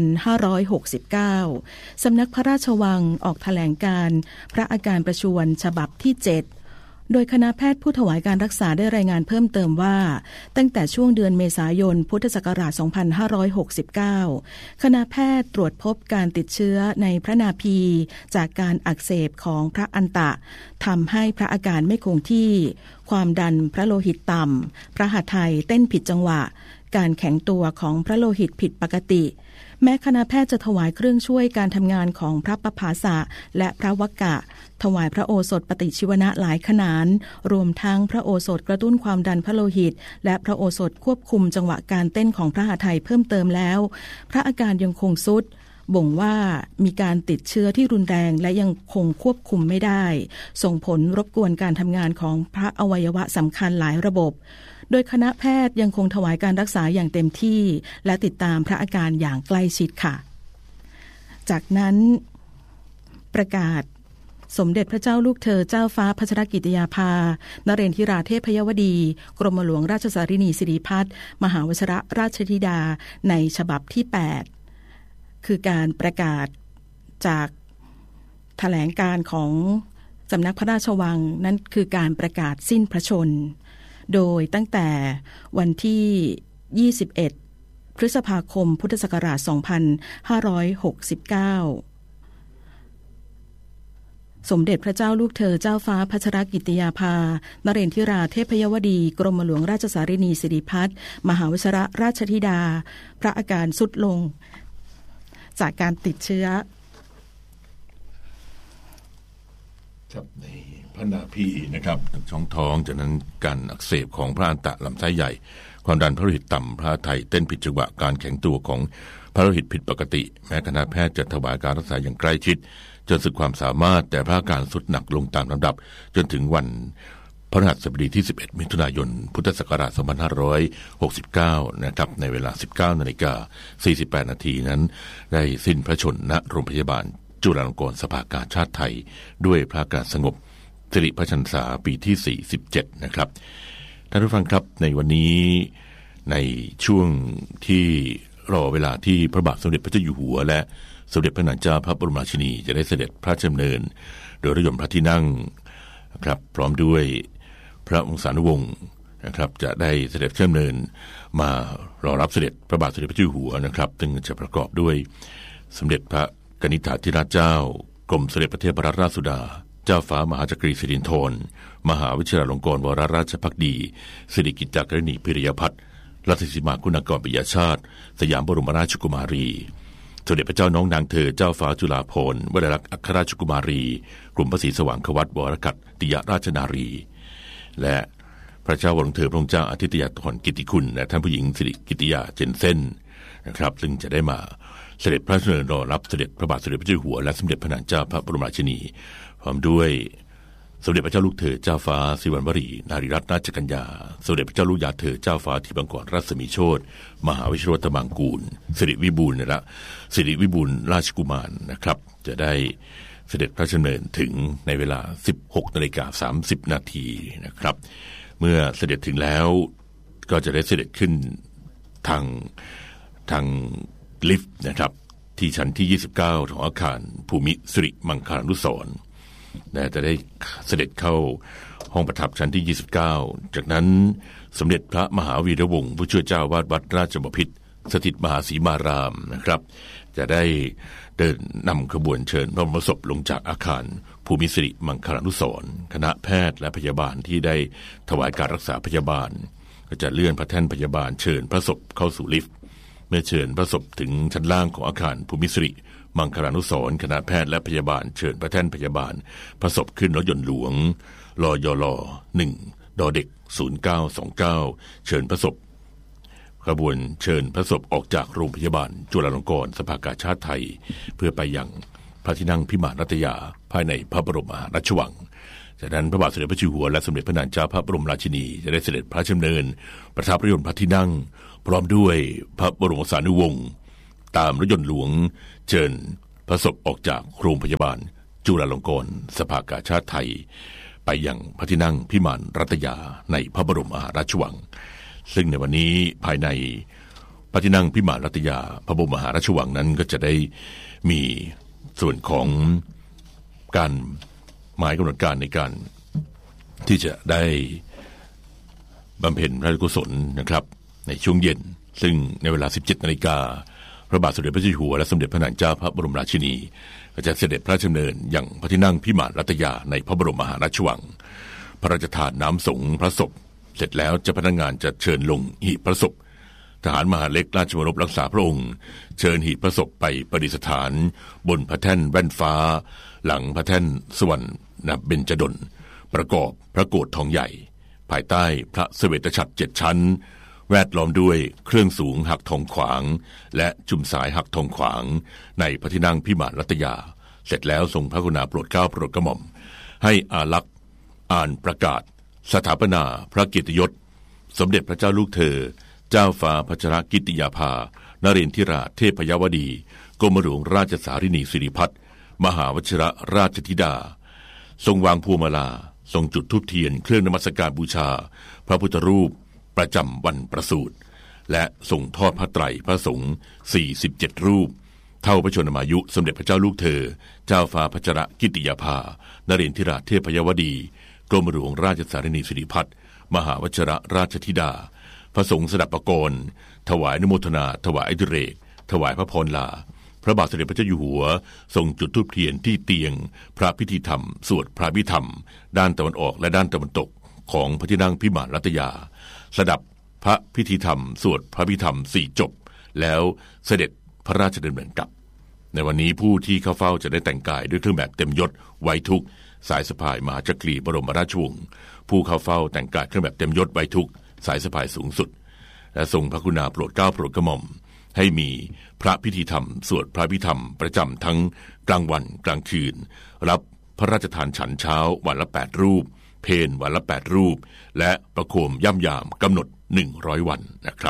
2569สำนักพระราชวังออกแถลงการณ์พระอาการประชวรฉบับที่7โดยคณะแพทย์ผู้ถวายการรักษาได้รายงานเพิ่มเติมว่าตั้งแต่ช่วงเดือนเมษายนพุทธศักราช2569คณะแพทย์ตรวจพบการติดเชื้อในพระนาภีจากการอักเสบของพระอันตะทำให้พระอาการไม่คงที่ความดันพระโลหิตต่ำพระหัตถ์ไทยเต้นผิดจังหวะการแข็งตัวของพระโลหิตผิดปกติแม้คณะแพทย์จะถวายเครื่องช่วยการทำงานของพระปภาสะและพระวกะถวายพระโอสถปฏิชีวนะหลายขนานรวมทั้งพระโอสถกระตุ้นความดันพระโลหิตและพระโอสถควบคุมจังหวะการเต้นของพระหัตถ์ไทยเพิ่มเติมแล้วพระอาการยังคงทรุดบ่งว่ามีการติดเชื้อที่รุนแรงและยังคงควบคุมไม่ได้ส่งผลรบกวนการทำงานของพระอวัยวะสำคัญหลายระบบโดยคณะแพทย์ยังคงถวายการรักษาอย่างเต็มที่และติดตามพระอาการอย่างใกล้ชิดค่ะจากนั้นประกาศสมเด็จพระเจ้าลูกเธอเจ้าฟ้าพัชรกิติยาภานเรนทิราเทพยวดีกรมหลวงราชสารินีสิริพัฒน์มหาวชิรราชธิดาในฉบับที่8คือการประกาศจากแถลงการของสำนักพระราชวังนั้นคือการประกาศสิ้นพระชนโดยตั้งแต่วันที่21พฤษภาคมพุทธศักราช2569สมเด็จพระเจ้าลูกเธอเจ้าฟ้าพัชรกิติยาภานเรนทิราเทพยวดีกรมหลวงราชสารินีสิริพัฒน์มหาวชิรราชธิดาพระอาการทรุดลงจากการติดเชื้อครับในพระนาภีนะครับช่องท้องจากนั้นการอักเสบของพระอันตะลำไส้ใหญ่ความดันพระโลหิตต่ำพระไทยเต้นผิดจังหวะการแข็งตัวของพระโลหิตผิดปกติแม้คณะแพทย์จะถวายการรักษาอย่างใกล้ชิดจนสุดความสามารถแต่พระอาการทรุดหนักลงตามลำดับจนถึงวันพฤหัสบดีที่11มิถุนายนพุทธศักราช2569นะครับในเวลา 19:48 นาทีนั้นได้สิ้นพระชนม์ณโรงพยาบาลจุฬาลงกรณ์สภากาชาดไทยด้วยพระอาการสงบสิริพระชนษาปีที่47นะครับท่านผู้ฟังครับในวันนี้ในช่วงที่รอเวลาที่พระบาทสมเด็จพระเจ้าอยู่หัวและสมเด็จพระนางเจ้าพระบรมราชินีจะได้เสด็จพระราชดำเนินโดยรถยนต์พระที่นั่งนะครับพร้อมด้วยพระวงศานุวงศ์นะครับจะได้เสด็จพระราชดำเนินมารอรับเสด็จพระบาทสมเด็จพระเจ้าอยู่หัวนะครับซึ่งจะประกอบด้วยสมเด็จพระกนิษฐาธิราชเจ้ากรมเสด็จพระเทพรัตนราชสุดาเจ้าฟ้ามหาจักรีสิรินธรมหาวิทยาลงกรณวโรราชภักดีสิริกิติ์จักริณีพิริยพัฒน์รัตนสีมาคุณากรปิยชาติสยามบรมราชกุมารีสมเด็จพระเจ้าน้องนางเธอเจ้าฟ้าจุฬาภรณ์วรลักษณ์อัครราชกุมารีกรมพระศรีสว่างควัตวรกัตติยราชนารีและพระเจ้าวรวงเธอพระองค์เจ้าอาทิตยธรกิติคุณและท่านผู้หญิงสิริกิติยาเจนเซ่นนะครับซึ่งจะได้มาเสด็จพระราชดำเนินรอรับเสด็จพระบาทสมเด็จพระเจ้าอยู่หัวและสมเด็จพระนางเจ้าพระบรมราชินีพร้อมด้วยสมเด็จพระเจ้าลูกเธอเจ้าฟ้าสิริวัณวรีนารีรัตนราชกัญญาสมเด็จพระเจ้าลูกยาเธอเจ้าฟ้าทิพย์บังกรรัศมีโชติมหาวิชิตรมังกูลสิริวิบูลย์นะสิริวิบูลย์ราชกุมารนะครับจะได้เสด็จพระราชดำเนินถึงในเวลา 16:30 นาทีนะครับเมื่อเสด็จถึงแล้วก็จะได้เสด็จขึ้นทางลิฟต์นะครับที่ชั้นที่29ของอาคารภูมิสิริมังคลานุสรณ์จะได้เสด็จเข้าห้องประทับชั้นที่29จากนั้นสมเด็จพระมหาวีระวงศ์ผู้ช่วยเจ้าวาดวัดราชบพิตรสถิตมหาสีมารามนะครับจะได้เดินนำขบวนเชิญพระบรมศพลงจากอาคารภูมิสิริมังคลานุสรณ์คณะแพทย์และพยาบาลที่ได้ถวายการรักษาพยาบาลก็จะเลื่อนพระแท่นพยาบาลเชิญพระศพเข้าสู่ลิฟต์เมื่อเชิญพระศพถึงชั้นล่างของอาคารภูมิสิริมังคลานุสรณ์คณะแพทย์และพยาบาลเชิญพระแท่นพยาบาลพระศพขึ้นรถยนต์หลวงลยล1ดเด็ก0929เชิญพระศพขบวนเชิญพระศพออกจากโรงพยาบาลจุฬาลงกรณ์สภากาชาดไทยเพื่อไปยังพระที่นั่งพิมานรัตยาภายในพระบรมมหาราชวังจากนั้นพระบาทสมเด็จพระเจ้าอยู่หัวและสมเด็จพระนางเจ้าพระบรมราชินีจะได้เสด็จพระราชดำเนินประทับรถยนต์พระที่นั่งพร้อมด้วยพระบรมสานุวงศ์ตามรถยนต์หลวงเชิญพระศพออกจากโรงพยาบาลจุฬาลงกรณ์สภากาชาดไทยไปยังพระที่นั่งพิมานรัตยาในพระบรมมหาราชวังซึ่งในวันนี้ภายในพระที่นั่งพิมานรัตยาพระบรมมหาราชวังนั้นก็จะได้มีส่วนของการหมายกำหนดการในการที่จะได้บำเพ็ญพระราชกุศลนะครับในช่วงเย็นซึ่งในเวลา 17:00 น.พระบาทสมเด็จพระเจ้าอยู่หัวและสมเด็จพระนางเจ้าพระบรมราชินีก็จะเสด็จพระราชดำเนินยังพระที่นั่งพิมานรัตยาในพระบรมมหาราชวังพระราชทานน้ำสงฆ์พระศพเสร็จแล้วเจ้าพนักงานจะเชิญลงหีบพระศพทหารมหาดเล็กราชวรบรักษาพระองค์เชิญหีบพระศพไปประดิษฐานบนพระแท่นแว่นฟ้าหลังพระแท่นสวรรณเบญจดลประกอบพระโกฐทองใหญ่ภายใต้พระเสวตฉัตร7 ชั้นแวดล้อมด้วยเครื่องสูงหักทองขวางและจุ่มสายหักทองขวางในพระที่นั่งพิมานรัตยาเสร็จแล้วทรงพระกรุณาโปรดเกล้าโปรดกระหม่อมให้อาลักษ์อ่านประกาศสถาปนาพระเกียรติยศสมเด็จพระเจ้าลูกเธอเจ้าฟ้าพัชรกิติยาภานเรนทิราเทพยวดีกรมหลวงราชสารินีสิริพัฒน์มหาวชิรราชธิดาทรงวางพวงมาลาทรงจุดธูปเทียนเครื่องนมัสการบูชาพระพุทธรูปประจำวันประสูติและทรงทอดพระไตรพระสงฆ์47 รูปเท่าพระชนมายุสมเด็จพระเจ้าลูกเธอเจ้าฟ้าพัชรกิติยาภานเรนทิราเทพยวดีกรมหลวงราชสารินีสิริพัฒน์มหาวชิรราชธิดาพระสงฆ์สดับประกรณ์ถวายอนุโมทนาถวายอดิเรกถวายพระพรลาพระบาทสมเด็จพระเจ้าอยู่หัวทรงจุดธูปเทียนที่เตียงพระพิธีธรรมสวดพระพิธรรมด้านตะวันออกและด้านตะวันตกของพระที่นั่งพิมานรัตยาสดับพระพิธีธรรมสวดพระพิธรรม4 จบแล้วเสด็จพระราชดำเนินกลับในวันนี้ผู้ที่เข้าเฝ้าจะได้แต่งกายด้วยเครื่องแบบเต็มยศไว้ทุกข์สายสะพายมหาจักรีบรมราชวงศ์ผู้เข้าเฝ้าแต่งกายเครื่องแบบเต็มยศไว้ทุกข์สายสะพายสูงสุดและทรงพระกรุณาโปรดเกล้าโปรดกระหม่อมให้มีพระพิธีธรรมสวดพระพิธรรมประจำทั้งกลางวันกลางคืนรับพระราชทานฉันเช้าวันละ8 รูปเพลวันละ8 รูปและประโคมย่ำยามกำหนด100 วันนะครับ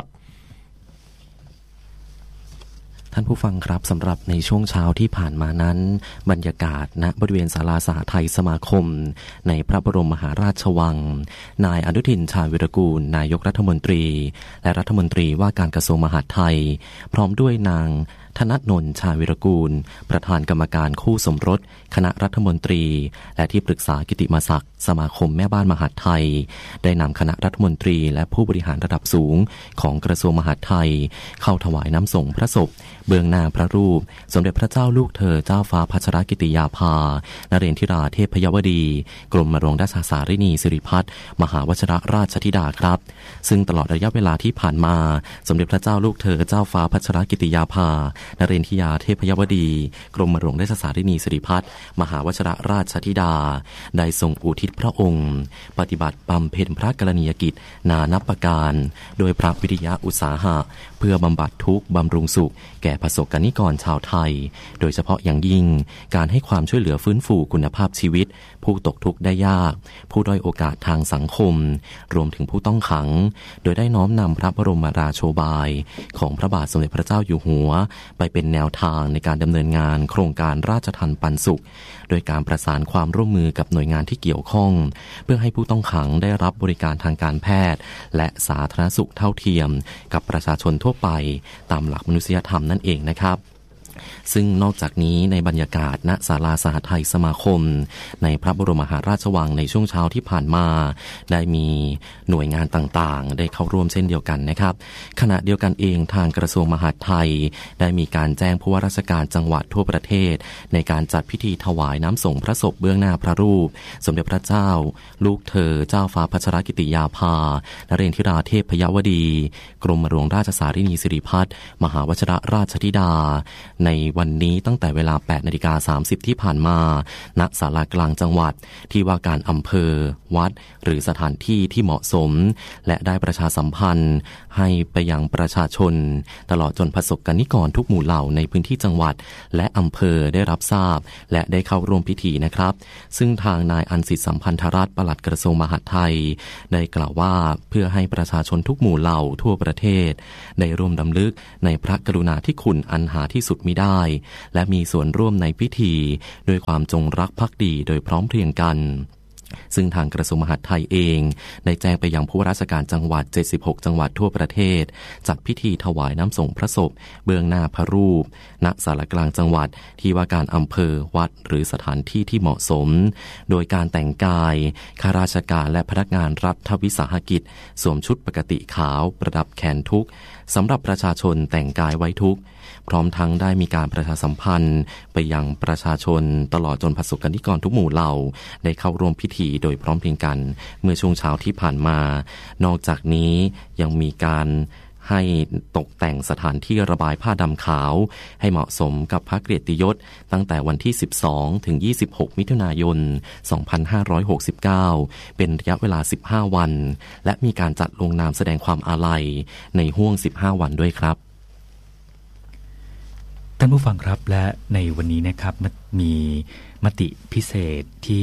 ท่านผู้ฟังครับสำหรับในช่วงเช้าที่ผ่านมานั้นบรรยากาศณบริเวณศาลาสหไทยสมาคมในพระบรมมหาราชวังนายอนุทินชาญวิรากูลนายกรัฐมนตรีและรัฐมนตรีว่าการกระทรวงมหาดไทยพร้อมด้วยนางธนนนท์ชาญวิรากูลประธานกรรมการคู่สมรสคณะรัฐมนตรีและที่ปรึกษากิติมศักดิ์สมาคมแม่บ้านมหาดไทยได้นำคณะรัฐมนตรีและผู้บริหารระดับสูงของกระทรวงมหาดไทยเข้าถวายน้ำส่งพระศพเบื้องหน้าพระรูปสมเด็จพระเจ้าลูกเธอเจ้าฟ้าพัชรกิติยาภานเรนทิราเทพยวดีกรมหลวงราชสารินีสิริพัฒน์มหาวชิรราชธิดาครับซึ่งตลอดระยะเวลาที่ผ่านมาสมเด็จพระเจ้าลูกเธอเจ้าฟ้าพัชรกิติยาภานเรนทิราเทพยวดีกรมหลวงราชสารินีสิริพัฒน์มหาวชิรราชธิดาได้ทรงอุทิศพระองค์ปฏิบัติบำเพ็ญพระกรณียกิจนานับประการโดยพระวิริยะอุตสาหะเพื่อบำบัดทุกข์บำรุงสุขแก่ประสบกนิกรชาวไทยโดยเฉพาะอย่างยิ่งการให้ความช่วยเหลือฟื้นฟูคุณภาพชีวิตผู้ตกทุกข์ได้ยากผู้ด้อยโอกาสทางสังคมรวมถึงผู้ต้องขังโดยได้น้อมนำพระบรมราโชบายของพระบาทสมเด็จพระเจ้าอยู่หัวไปเป็นแนวทางในการดำเนินงานโครงการราชทัณฑ์ปันสุขโดยการประสานความร่วมมือกับหน่วยงานที่เกี่ยวข้องเพื่อให้ผู้ต้องขังได้รับบริการทางการแพทย์และสาธารณสุขเท่าเทียมกับประชาชนทั่วไปตามหลักมนุษยธรรมนั่นเองนะครับซึ่งนอกจากนี้ในบรรยากาศณศาลาสหไทยสมาคมในพระบรมมหาราชวังในช่วงเช้าที่ผ่านมาได้มีหน่วยงานต่างๆได้เข้าร่วมเช่นเดียวกันนะครับขณะเดียวกันเองทางกระทรวงมหาดไทยได้มีการแจ้งผู้ว่าราชการจังหวัดทั่วประเทศในการจัดพิธีถวายน้ำส่งพระศพเบื้องหน้าพระรูปสมเด็จพระเจ้าลูกเธอเจ้าฟ้าพัชรกิติยาภานเรนทิราเทพยวดีกรมหลวงราชสารินีสิริพัฒน์มหาวชิรราชธิดาในวันนี้ตั้งแต่เวลา 8:30 ที่ผ่านมาณศาลากลางจังหวัดที่ว่าการอำเภอวัดหรือสถานที่ที่เหมาะสมและได้ประชาสัมพันธ์ให้ไปยังประชาชนตลอดจนประสบกนิกรทุกหมู่เหล่าในพื้นที่จังหวัดและอำเภอได้รับทราบและได้เข้าร่วมพิธีนะครับซึ่งทางนายอันสิทธิสัมพันธรัตน์ปลัดกระทรวงมหาดไทยได้กล่าวว่าเพื่อให้ประชาชนทุกหมู่เหล่าทั่วประเทศได้ร่วมรำลึกในพระกรุณาธิคุณอันหาที่สุดมิได้และมีส่วนร่วมในพิธีด้วยความจงรักภักดีโดยพร้อมเพรียงกันซึ่งทางกระทรวงมหาดไทยเองได้แจ้งไปยังผู้ว่าราชการจังหวัด76จังหวัดทั่วประเทศจัดพิธีถวายน้ำส่งพระศพเบื้องหน้าพระรูปณศาลากลางจังหวัดที่ว่าการอำเภอวัดหรือสถานที่ที่เหมาะสมโดยการแต่งกายข้าราชการและพนักงานรัฐวิสาหกิจสวมชุดปกติขาวประดับแขนทุกข์สำหรับประชาชนแต่งกายไว้ทุกข์พร้อมทั้งได้มีการประชาสัมพันธ์ไปยังประชาชนตลอดจนประสบกนิกรทุกหมู่เหล่าได้เข้าร่วมพิธีโดยพร้อมเพรียงกันเมื่อช่วงเช้าที่ผ่านมานอกจากนี้ยังมีการให้ตกแต่งสถานที่ระบายผ้าดำขาวให้เหมาะสมกับพระเกียรติยศตั้งแต่วันที่12ถึง26มิถุนายน2569เป็นระยะเวลา15วันและมีการจัดลงนามแสดงความอาลัยในห้วง15วันด้วยครับท่านผู้ฟังครับและในวันนี้นะครับมีมติพิเศษที่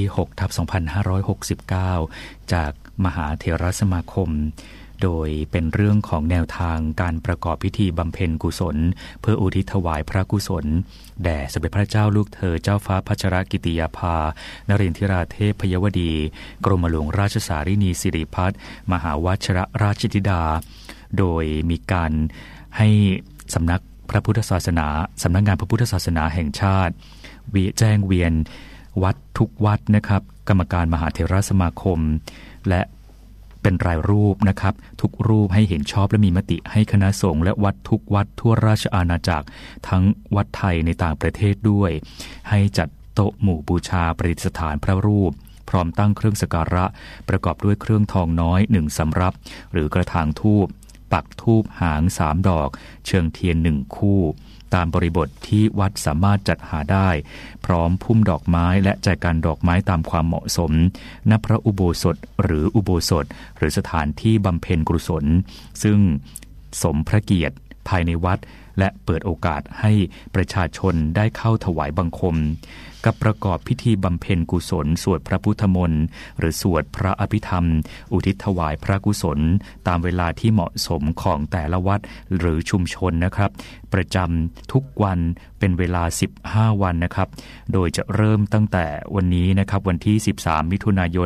6/2569จากมหาเถรสมาคมโดยเป็นเรื่องของแนวทางการประกอบพิธีบำเพ็ญกุศลเพื่ออุทิศถวายพระกุศลแด่สมเด็จพระเจ้าลูกเธอเจ้าฟ้าพัชรกิติยาภานเรนทิราเทพยวดีกรมหลวงราชสารินีสิริพัฒน์มหาวชิรราชธิดาโดยมีการให้สำนักพระพุทธศาสนาสำนักงานพระพุทธศาสนาแห่งชาติแจ้งเวียนวัดทุกวัดนะครับกรรมการมหาเถรสมาคมและเป็นรายรูปนะครับทุกรูปให้เห็นชอบและมีมติให้คณะสงฆ์และวัดทุกวัดทั่วราชอาณาจักรทั้งวัดไทยในต่างประเทศด้วยให้จัดโต๊ะหมู่บูชาประดิษฐานพระรูปพร้อมตั้งเครื่องสักการะประกอบด้วยเครื่องทองน้อย1สำรับหรือกระถางธูปปักธูปหาง3ดอกเชิงเทียน1คู่ตามบริบทที่วัดสามารถจัดหาได้พร้อมพุ่มดอกไม้และแจกันดอกไม้ตามความเหมาะสมณพระอุโบสถหรืออุโบสถหรือสถานที่บำเพ็ญกุศลซึ่งสมพระเกียรติภายในวัดและเปิดโอกาสให้ประชาชนได้เข้าถวายบังคมกับประกอบพิธีบำเพ็ญกุศลสวดพระพุทธมนต์หรือสวดพระอภิธรรมอุทิศถวายพระกุศลตามเวลาที่เหมาะสมของแต่ละวัดหรือชุมชนนะครับประจำทุกวันเป็นเวลา15วันนะครับโดยจะเริ่มตั้งแต่วันนี้นะครับวันที่13มิถุนายน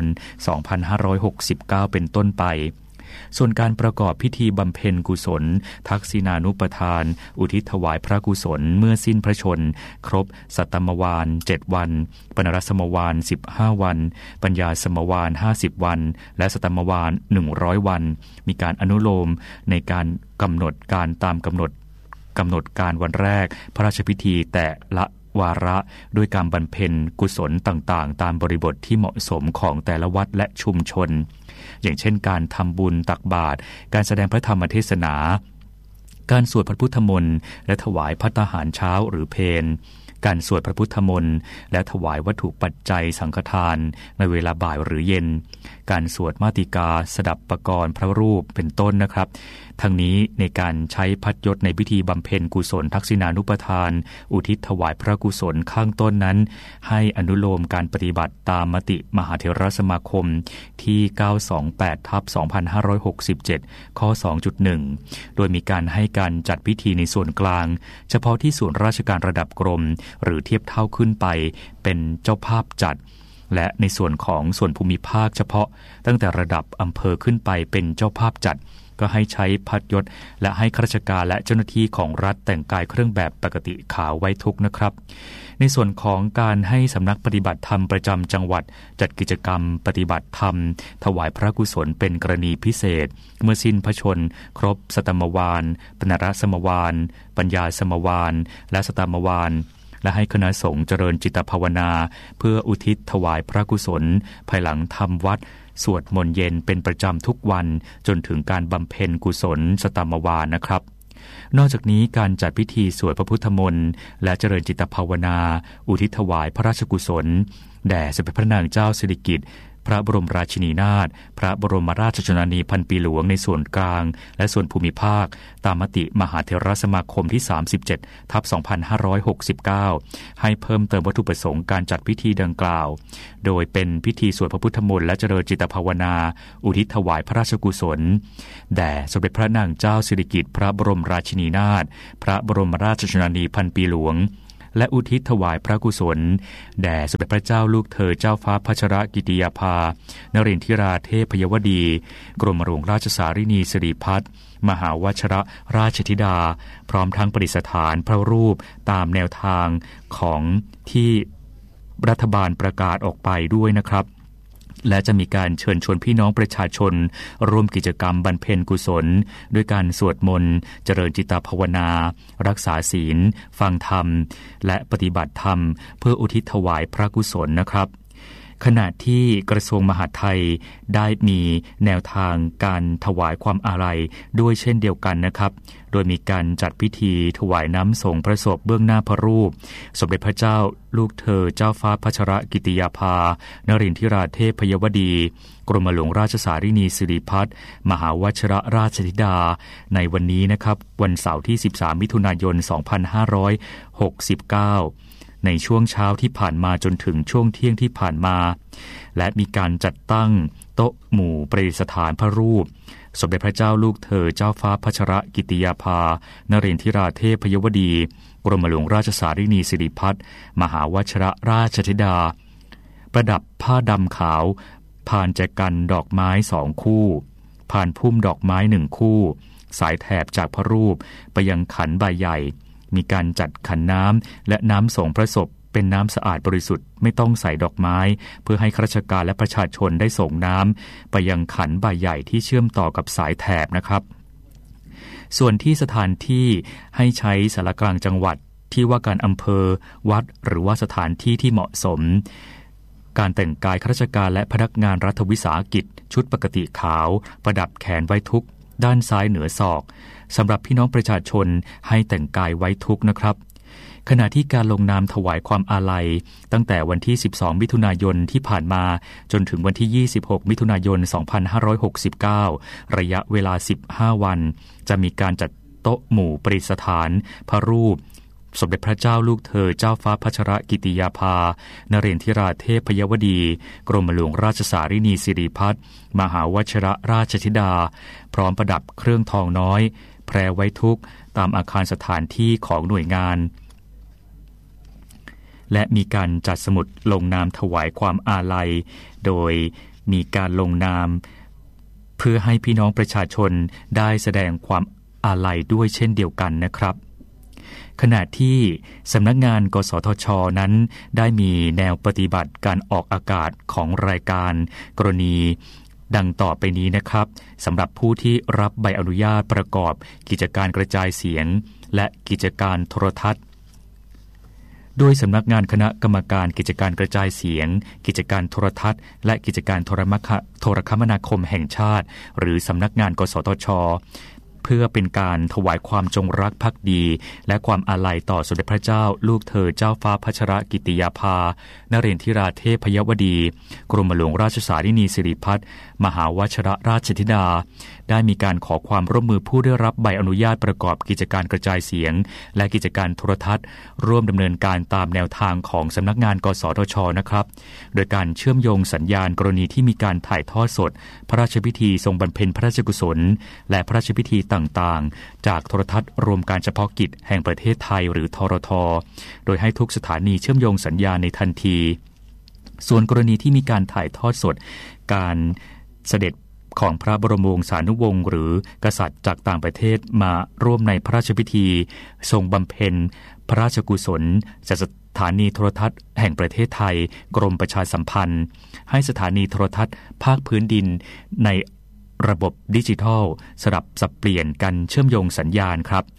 2569เป็นต้นไปส่วนการประกอบพิธีบำเพ็ญกุศลทักษิณานุปทานอุทิศถวายพระกุศลเมื่อสิ้นพระชนครบสัตตมวาล7วันปนรสมวาล15วันปัญญาสมวาล50วันและสัตตมวาล100วันมีการอนุโลมในการกำหนดการตามกำหนดการวันแรกพระราชพิธีแต่ละวาระด้วยการบำเพ็ญกุศลต่างๆตามบริบทที่เหมาะสมของแต่ละวัดและชุมชนอย่างเช่นการทำบุญตักบาตรการแสดงพระธรรมเทศนาการสวดพระพุทธมนต์และถวายภัตตาหารเช้าหรือเพลการสวดพระพุทธมนต์และถวายวัตถุปัจจัยสังฆทานในเวลาบ่ายหรือเย็นการสวดมาติกาสดับปกรณ์พระรูปเป็นต้นนะครับทั้งนี้ในการใช้พัดยศในพิธีบำเพ็ญกุศลทักษิณานุปทานอุทิศถวายพระกุศลข้างต้นนั้นให้อนุโลมการปฏิบัติตามมติมหาเถรสมาคมที่928/2567ข้อ 2.1 โดยมีการให้การจัดพิธีในส่วนกลางเฉพาะที่ส่วนราชการระดับกรมหรือเทียบเท่าขึ้นไปเป็นเจ้าภาพจัดและในส่วนของส่วนภูมิภาคเฉพาะตั้งแต่ระดับอำเภอขึ้นไปเป็นเจ้าภาพจัดก็ให้ใช้พัดยศและให้ข้าราชการและเจ้าหน้าที่ของรัฐแต่งกายเครื่องแบบปกติขาวไว้ทุกนะครับในส่วนของการให้สำนักปฏิบัติธรรมประจำจังหวัดจัดกิจกรรมปฏิบัติธรรมถวายพระกุศลเป็นกรณีพิเศษเมื่อสิ้นพระชนครบสัตตมวาลปนรสมวาลปัญญาสมวาลและสัตตมวาลและให้คณะสงฆ์เจริญจิตภาวนาเพื่ออุทิศถวายพระกุศลภายหลังทำวัดสวดมนต์เย็นเป็นประจำทุกวันจนถึงการบำเพ็ญกุศลสัตตมวาลนะครับนอกจากนี้การจัดพิธีสวดพระพุทธมนต์และเจริญจิตภาวนาอุทิศถวายพระราชกุศลแด่สมเด็จพระนางเจ้าสิริกิติ์พระบรมราชินีนาถพระบรมราชชนนีพันปีหลวงในส่วนกลางและส่วนภูมิภาคตามมติมหาเถรสมาคมที่ 37/2569 ให้เพิ่มเติมวัตถุประสงค์การจัดพิธีดังกล่าวโดยเป็นพิธีสวดพระพุทธมนต์และเจริญจิตภาวนาอุทิศถวายพระราชกุศลแด่สมเด็จพระนางเจ้าสิริกิติ์พระบรมราชินีนาถพระบรมราชชนนีพันปีหลวงและอุทิศถวายพระกุศลแด่สมเด็จพระเจ้าลูกเธอเจ้าฟ้าพัชรกิติยาภานรินทิราเทพยวดีกรมหลวงราชสารินีสิริพัฒน์มหาวชรราชธิดาพร้อมทั้งประดิษฐานพระรูปตามแนวทางของที่รัฐบาลประกาศออกไปด้วยนะครับและจะมีการเชิญชวนพี่น้องประชาชนร่วมกิจกรรมบำเพ็ญกุศลด้วยการสวดมนต์เจริญจิตภาวนารักษาศีลฟังธรรมและปฏิบัติธรรมเพื่ออุทิศถวายพระกุศลนะครับขณะที่กระทรวงมหาดไทยได้มีแนวทางการถวายความอาลัยด้วยเช่นเดียวกันนะครับโดยมีการจัดพิธีถวายน้ำส่งพระศพเบื้องหน้าพระรูปสมเด็จพระเจ้าลูกเธอเจ้าฟ้าพัชรกิติยาภานรินทิราเทพยวดีกรมหลวงราชสารินีสิริพัฒน์มหาวชรราชธิดาในวันนี้นะครับวันเสาร์ที่13มิถุนายน2569ในช่วงเช้าที่ผ่านมาจนถึงช่วงเที่ยงที่ผ่านมาและมีการจัดตั้งโต๊ะหมู่ประดิษฐานพระรูปสมเด็จพระเจ้าลูกเธอเจ้าฟ้าพัชรกิติยาภานรินทิราเทพยวดีกรมหลวงราชสารินีสิริพัฒน์มหาวชรราชธิดาประดับผ้าดำขาวพานแจกันดอกไม้2คู่พานพุ่มดอกไม้1คู่สายแถบจากพระรูปไปยังขันใบใหญ่มีการจัดขันน้ำและน้ำส่งพระศพเป็นน้ำสะอาดบริสุทธิ์ไม่ต้องใส่ดอกไม้เพื่อให้ข้าราชการและประชาชนได้ส่งน้ำไปยังขันใบใหญ่ที่เชื่อมต่อกับสายแถบนะครับส่วนที่สถานที่ให้ใช้ศาลากลางจังหวัดที่ว่าการอำเภอวัดหรือว่าสถานที่ที่เหมาะสมการแต่งกายข้าราชการและพนักงานรัฐวิสาหกิจชุดปกติขาวประดับแขนไว้ทุกด้านซ้ายเหนือศอกสำหรับพี่น้องประชาชนให้แต่งกายไว้ทุกนะครับขณะที่การลงนามถวายความอาลัยตั้งแต่วันที่12มิถุนายนที่ผ่านมาจนถึงวันที่26มิถุนายน2569ระยะเวลา15วันจะมีการจัดโต๊ะหมู่ประดิษฐานพระรูปสมเด็จพระเจ้าลูกเธอเจ้าฟ้าพัชรกิติยาภานรินทิราเทพยวดีกรมหลวงราชสารินีสิริพัฒน์มหาวชรราชธิดาพร้อมประดับเครื่องทองน้อยแพรไว้ทุกตามอาคารสถานที่ของหน่วยงานและมีการจัดสมุดลงนามถวายความอาลัยโดยมีการลงนามเพื่อให้พี่น้องประชาชนได้แสดงความอาลัยด้วยเช่นเดียวกันนะครับขณะที่สำนักงานกสทช.นั้นได้มีแนวปฏิบัติการออกอากาศของรายการกรณีดังต่อไปนี้นะครับสำหรับผู้ที่รับใบอนุญาตประกอบกิจการกระจายเสียงและกิจการโทรทัศน์โดยสำนักงานคณะกรรมการกิจการกระจายเสียงกิจการโทรทัศน์และกิจการโทรคมนาคมแห่งชาติหรือสำนักงานกสทช.เพื่อเป็นการถวายความจงรักภักดีและความอาลัยต่อสมเด็จพระเจ้าลูกเธอเจ้าฟ้าพัชรกิติยาภานรินทิราเทพยวดีกรมหลวงราชสารินีสิริพัฒน์มหาวชรราชธิดาได้มีการขอความร่วมมือผู้ได้รับใบอนุญาตประกอบกิจการกระจายเสียงและกิจการโทรทัศน์ร่วมดำเนินการตามแนวทางของสำนักงานกสทช.นะครับโดยการเชื่อมโยงสัญญาณกรณีที่มีการถ่ายทอดสดพระราชพิธีทรงบำเพ็ญพระราชกุศลและพระราชพิธีต่างๆจากโทรทัศน์รวมการเฉพาะกิจแห่งประเทศไทยหรือทรท.โดยให้ทุกสถานีเชื่อมโยงสัญญาณในทันทีส่วนกรณีที่มีการถ่ายทอดสดการเสด็จของพระบรมวงศานุวงศ์หรือกษัตริย์จากต่างประเทศมาร่วมในพระราชพิธีทรงบำเพ็ญพระราชกุศลจากสถานีโทรทัศน์แห่งประเทศไทยกรมประชาสัมพันธ์ให้สถานีโทรทัศน์ภาคพื้นดินในระบบดิจิทัลสลับสับเปลี่ยนกันเชื่อมโยงสัญญาณครับ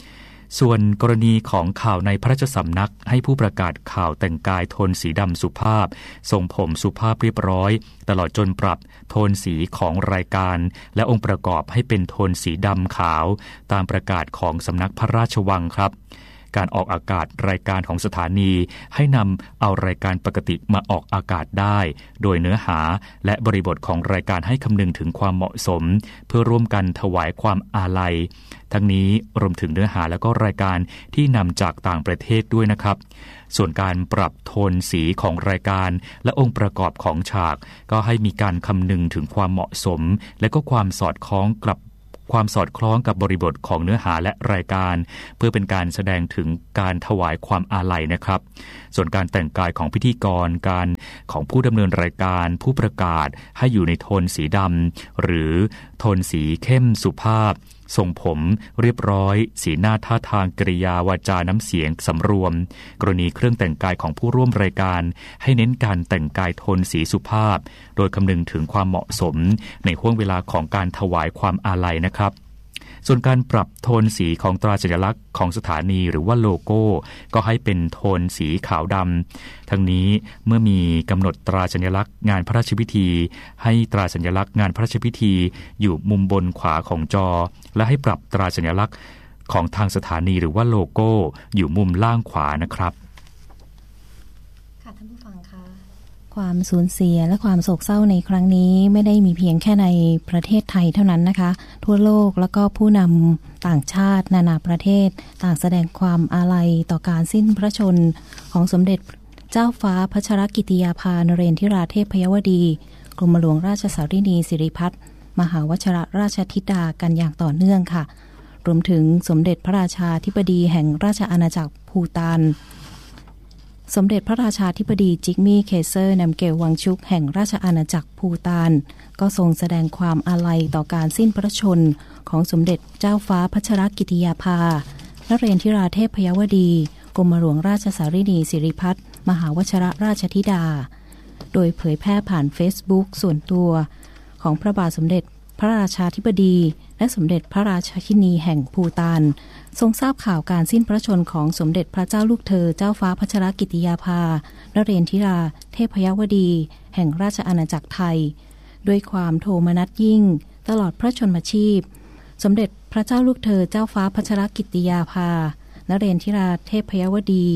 ส่วนกรณีของข่าวในพระราชสำนักให้ผู้ประกาศข่าวแต่งกายโทนสีดำสุภาพทรงผมสุภาพเรียบร้อยตลอดจนปรับโทนสีของรายการและองค์ประกอบให้เป็นโทนสีดำขาวตามประกาศของสำนักพระราชวังครับการออกอากาศรายการของสถานีให้นำเอารายการปกติมาออกอากาศได้โดยเนื้อหาและบริบทของรายการให้คำนึงถึงความเหมาะสมเพื่อร่วมกันถวายความอาลัยทั้งนี้รวมถึงเนื้อหาและก็รายการที่นำจากต่างประเทศด้วยนะครับส่วนการปรับโทนสีของรายการและองค์ประกอบของฉากก็ให้มีการคำนึงถึงความเหมาะสมและก็ความสอดคล้องกับบริบทของเนื้อหาและรายการเพื่อเป็นการแสดงถึงการถวายความอาลัยนะครับส่วนการแต่งกายของพิธีกรการของผู้ดำเนินรายการผู้ประกาศให้อยู่ในโทนสีดำหรือโทนสีเข้มสุภาพทรงผมเรียบร้อยสีหน้าท่าทางกริยาวาจาน้ำเสียงสำรวมกรณีเครื่องแต่งกายของผู้ร่วมรายการให้เน้นการแต่งกายโทนสีสุภาพโดยคำนึงถึงความเหมาะสมในห่วงเวลาของการถวายความอาลัยนะครับส่วนการปรับโทนสีของตราสัญลักษณ์ของสถานีหรือว่าโลโก้ก็ให้เป็นโทนสีขาวดำทั้งนี้เมื่อมีกำหนดตราสัญลักษณ์งานพระราชพิธีให้ตราสัญลักษณ์งานพระราชพิธีอยู่มุมบนขวาของจอและให้ปรับตราสัญลักษณ์ของทางสถานีหรือว่าโลโก้อยู่มุมล่างขวานะครับค่ะท่านผู้ฟังคะความสูญเสียและความโศกเศร้าในครั้งนี้ไม่ได้มีเพียงแค่ในประเทศไทยเท่านั้นนะคะทั่วโลกแล้วก็ผู้นำต่างชาตินานาประเทศต่างแสดงความอาลัยต่อการสิ้นพระชนของสมเด็จเจ้าฟ้าพัชรกิติยาภานเรนทิราเทพยวดีกรมหลวงราชสารินีสิริพัฒน์มหาวชิรราชธิดากันอย่างต่อเนื่องค่ะรวมถึงสมเด็จพระราชาธิบดีแห่งราชอาณาจักรภูฏานสมเด็จพระราชาธิบดีจิกมี่เคเซอร์นำเกลวังชุกแห่งราชอาณาจักรภูฏานก็ทรงแสดงความอาลัยต่อการสิ้นพระชนของสมเด็จเจ้าฟ้าพัชรกิติยาภานเรนทิราเทพยวดีกรมหลวงราชสารินีสิริพัฒน์มหาวชิรราชธิดาโดยเผยแพร่ผ่าน Facebook ส่วนตัวของพระบาทสมเด็จพระราชาธิบดีและสมเด็จพระราชาธินีแห่งภูฏานทรงทราบข่าวการสิ้นพระชนของสมเด็จพระเจ้าลูกเธอเจ้าฟ้าพัชรกิติยาภานเรนทิราเทพยวดีแห่งราชอาณาจักรไทยด้วยความโทมนัสยิ่งตลอดพระชนมชีพสมเด็จพระเจ้าลูกเธอเจ้าฟ้าพัชรกิติยาภานเรนทิราเทพยวดี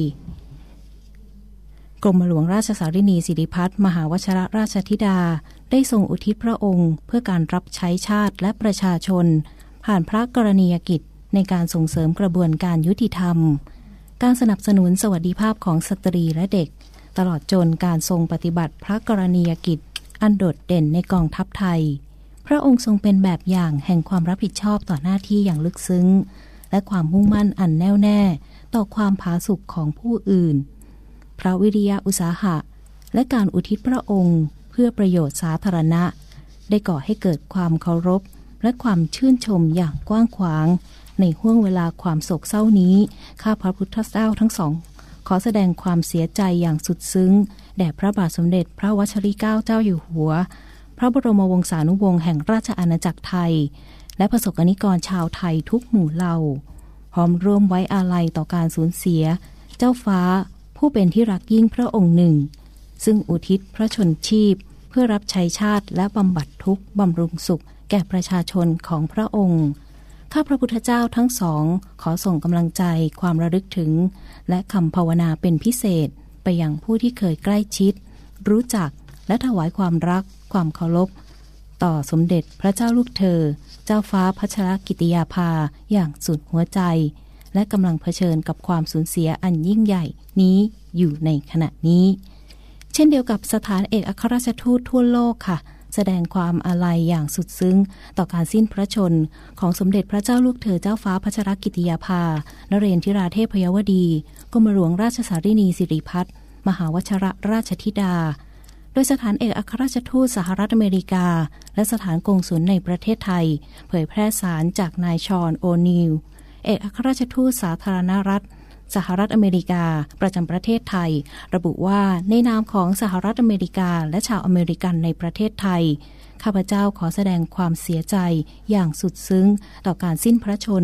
กรมหลวงราชสารินีสิริพัฒน์มหาวชิรราชธิดาได้ทรงอุทิศพระองค์เพื่อการรับใช้ชาติและประชาชนผ่านพระกรณียกิจในการส่งเสริมกระบวนการยุติธรรมการสนับสนุนสวัสดิภาพของสตรีและเด็กตลอดจนการทรงปฏิบัติพระกรณียกิจอันโดดเด่นในกองทัพไทยพระองค์ทรงเป็นแบบอย่างแห่งความรับผิดชอบต่อหน้าที่อย่างลึกซึ้งและความมุ่งมั่นอันแน่วแน่ต่อความผาสุกของผู้อื่นพระวิริยะอุตสาหะและการอุทิศพระองค์เพื่อประโยชน์สาธารณะได้ก่อให้เกิดความเคารพและความชื่นชมอย่างกว้างขวางในห้วงเวลาความโศกเศร้านี้ข้าพระพุทธเจ้าทั้งสองขอแสดงความเสียใจอย่างสุดซึ้งแด่พระบาทสมเด็จพระวชิรเกล้าเจ้าอยู่หัวพระบรมวงศานุวงศ์แห่งราชอาณาจักรไทยและประสบกนิกรชาวไทยทุกหมู่เหล่าพร้อมร่วมไว้อาลัยต่อการสูญเสียเจ้าฟ้าผู้เป็นที่รักยิ่งพระองค์หนึ่งซึ่งอุทิศพระชนชีพเพื่อรับใช้ชาติและบำบัดทุกข์บำรุงสุขแก่ประชาชนของพระองค์ข้าพระพุทธเจ้าทั้งสองขอส่งกำลังใจความระลึกถึงและคำภาวนาเป็นพิเศษไปยังผู้ที่เคยใกล้ชิดรู้จักและถวายความรักความเคารพต่อสมเด็จพระเจ้าลูกเธอเจ้าฟ้าพัชรกิติยาภาอย่างสุดหัวใจและกำลังเผชิญกับความสูญเสียอันยิ่งใหญ่นี้อยู่ในขณะนี้เช่นเดียวกับสถานเอกอัครราชทูตทั่วโลกค่ะแสดงความอาลัยอย่างสุดซึ้งต่อการสิ้นพระชนของสมเด็จพระเจ้าลูกเธอเจ้าฟ้าพัชรกิติยาภานเรนทิราเทพยวดีกรมหลวงราชสารินีสิริพัฒน์มหาวชิรราชธิดาโดยสถานเอกอัครราชทูตสหรัฐอเมริกาและสถานกงสุลในประเทศไทยเผยแพร่สารจากนายชอนโอนิลเอกอัครราชทูตสาธารณรัฐสหรัฐอเมริกาประจำประเทศไทยระบุว่าในนามของสหรัฐอเมริกาและชาวอเมริกันในประเทศไทยข้าพเจ้าขอแสดงความเสียใจอย่างสุดซึ้งต่อการสิ้นพระชน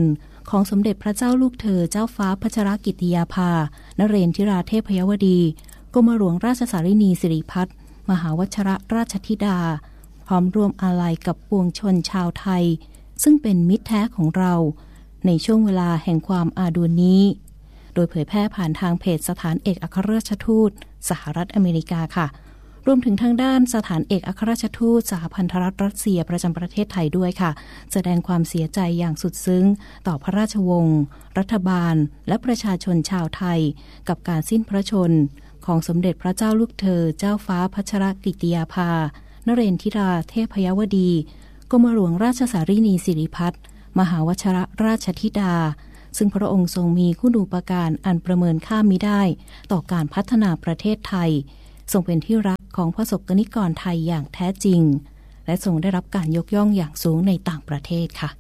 ของสมเด็จพระเจ้าลูกเธอเจ้าฟ้าพัชรกิติยาภานเรนทิราเทพยวดีกรมหลวงราชสารินีสิริพัฒน์มหาวชิรราชธิดาพร้อมร่วมอาลัยกับปวงชนชาวไทยซึ่งเป็นมิตรแท้ของเราในช่วงเวลาแห่งความอาดูลนี้โดยเผยแพร่ผ่านทางเพจสถานเอกอัครราชทูตสหรัฐอเมริกาค่ะรวมถึงทางด้านสถานเอกอัครราชทูตสหพันธรัฐรัสเซียประจำประเทศไทยด้วยค่ะแสดงความเสียใจอย่างสุดซึ้งต่อพระราชวงศ์รัฐบาลและประชาชนชาวไทยกับการสิ้นพระชนม์ของสมเด็จพระเจ้าลูกเธอเจ้าฟ้าพัชรกิติยาภานเรนทิราเทพยวดีกรมหลวงราชสารินีสิริพัฒน์มหาวชิรราชธิดาซึ่งพระองค์ทรงมีคุณูปการอันประเมินค่ามิได้ต่อการพัฒนาประเทศไทยทรงเป็นที่รักของประสบกนิกรไทยอย่างแท้จริงและทรงได้รับการยกย่องอย่างสูงในต่างประเทศค่ะ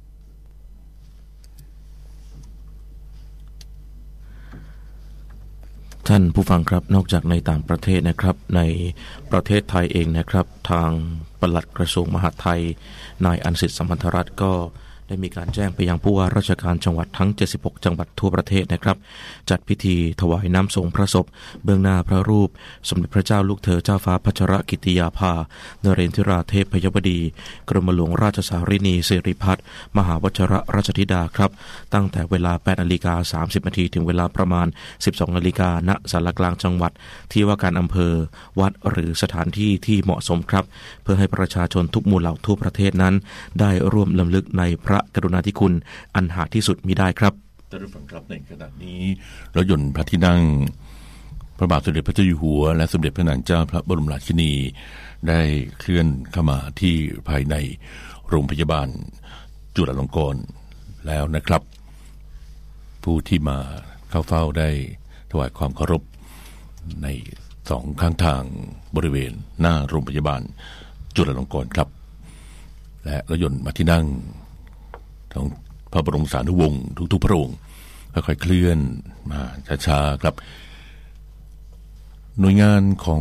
ท่านผู้ฟังครับนอกจากในต่างประเทศนะครับในประเทศไทยเองนะครับทางปลัดกระทรวงมหาดไทยนายอันสิทธิ์สัมพันธรัตน์ก็ได้มีการแจ้งไปยังผู้ว่าราชการจังหวัดทั้ง76จังหวัดทั่วประเทศนะครับจัดพิธีถวายน้ำส่งพระศพเบื้องหน้าพระรูปสมเด็จพระเจ้าลูกเธอเจ้าฟ้าพัชรกิติยาภานเรนทิราเทพยวดีกรมหลวงราชสารินีสิริพัฒน์มหาวชิรราชธิดาครับตั้งแต่เวลา 8:30 น.ถึงเวลาประมาณ 12:00 น.ณศาลากลางจังหวัดที่ว่าการอำเภอวัดหรือสถานที่ที่เหมาะสมครับเพื่อให้ประชาชนทุกหมู่เหล่าทั่วประเทศนั้นได้ร่วมรำลึกในพระกรุณาธิคุณอันหาที่สุดมิได้ครับท่านผู้ฟังครับในขณะนี้รถยนต์พระที่นั่งพระบาทสมเด็จพระเจ้าอยู่หัวและสมเด็จพระนางเจ้าพระบรมราชินีได้เคลื่อนเข้ามาที่ภายในโรงพยาบาลจุฬาลงกรณ์แล้วนะครับผู้ที่มาเข้าเฝ้าได้ถวายความเคารพในสองข้างทางบริเวณหน้าโรงพยาบาลจุฬาลงกรณ์ครับและรถยนต์พระที่นั่งของพระบรมสารีวงศ์ทุกๆพระองค์ค่อยๆเคลื่อนมาช้าๆครับหน่วยงานของ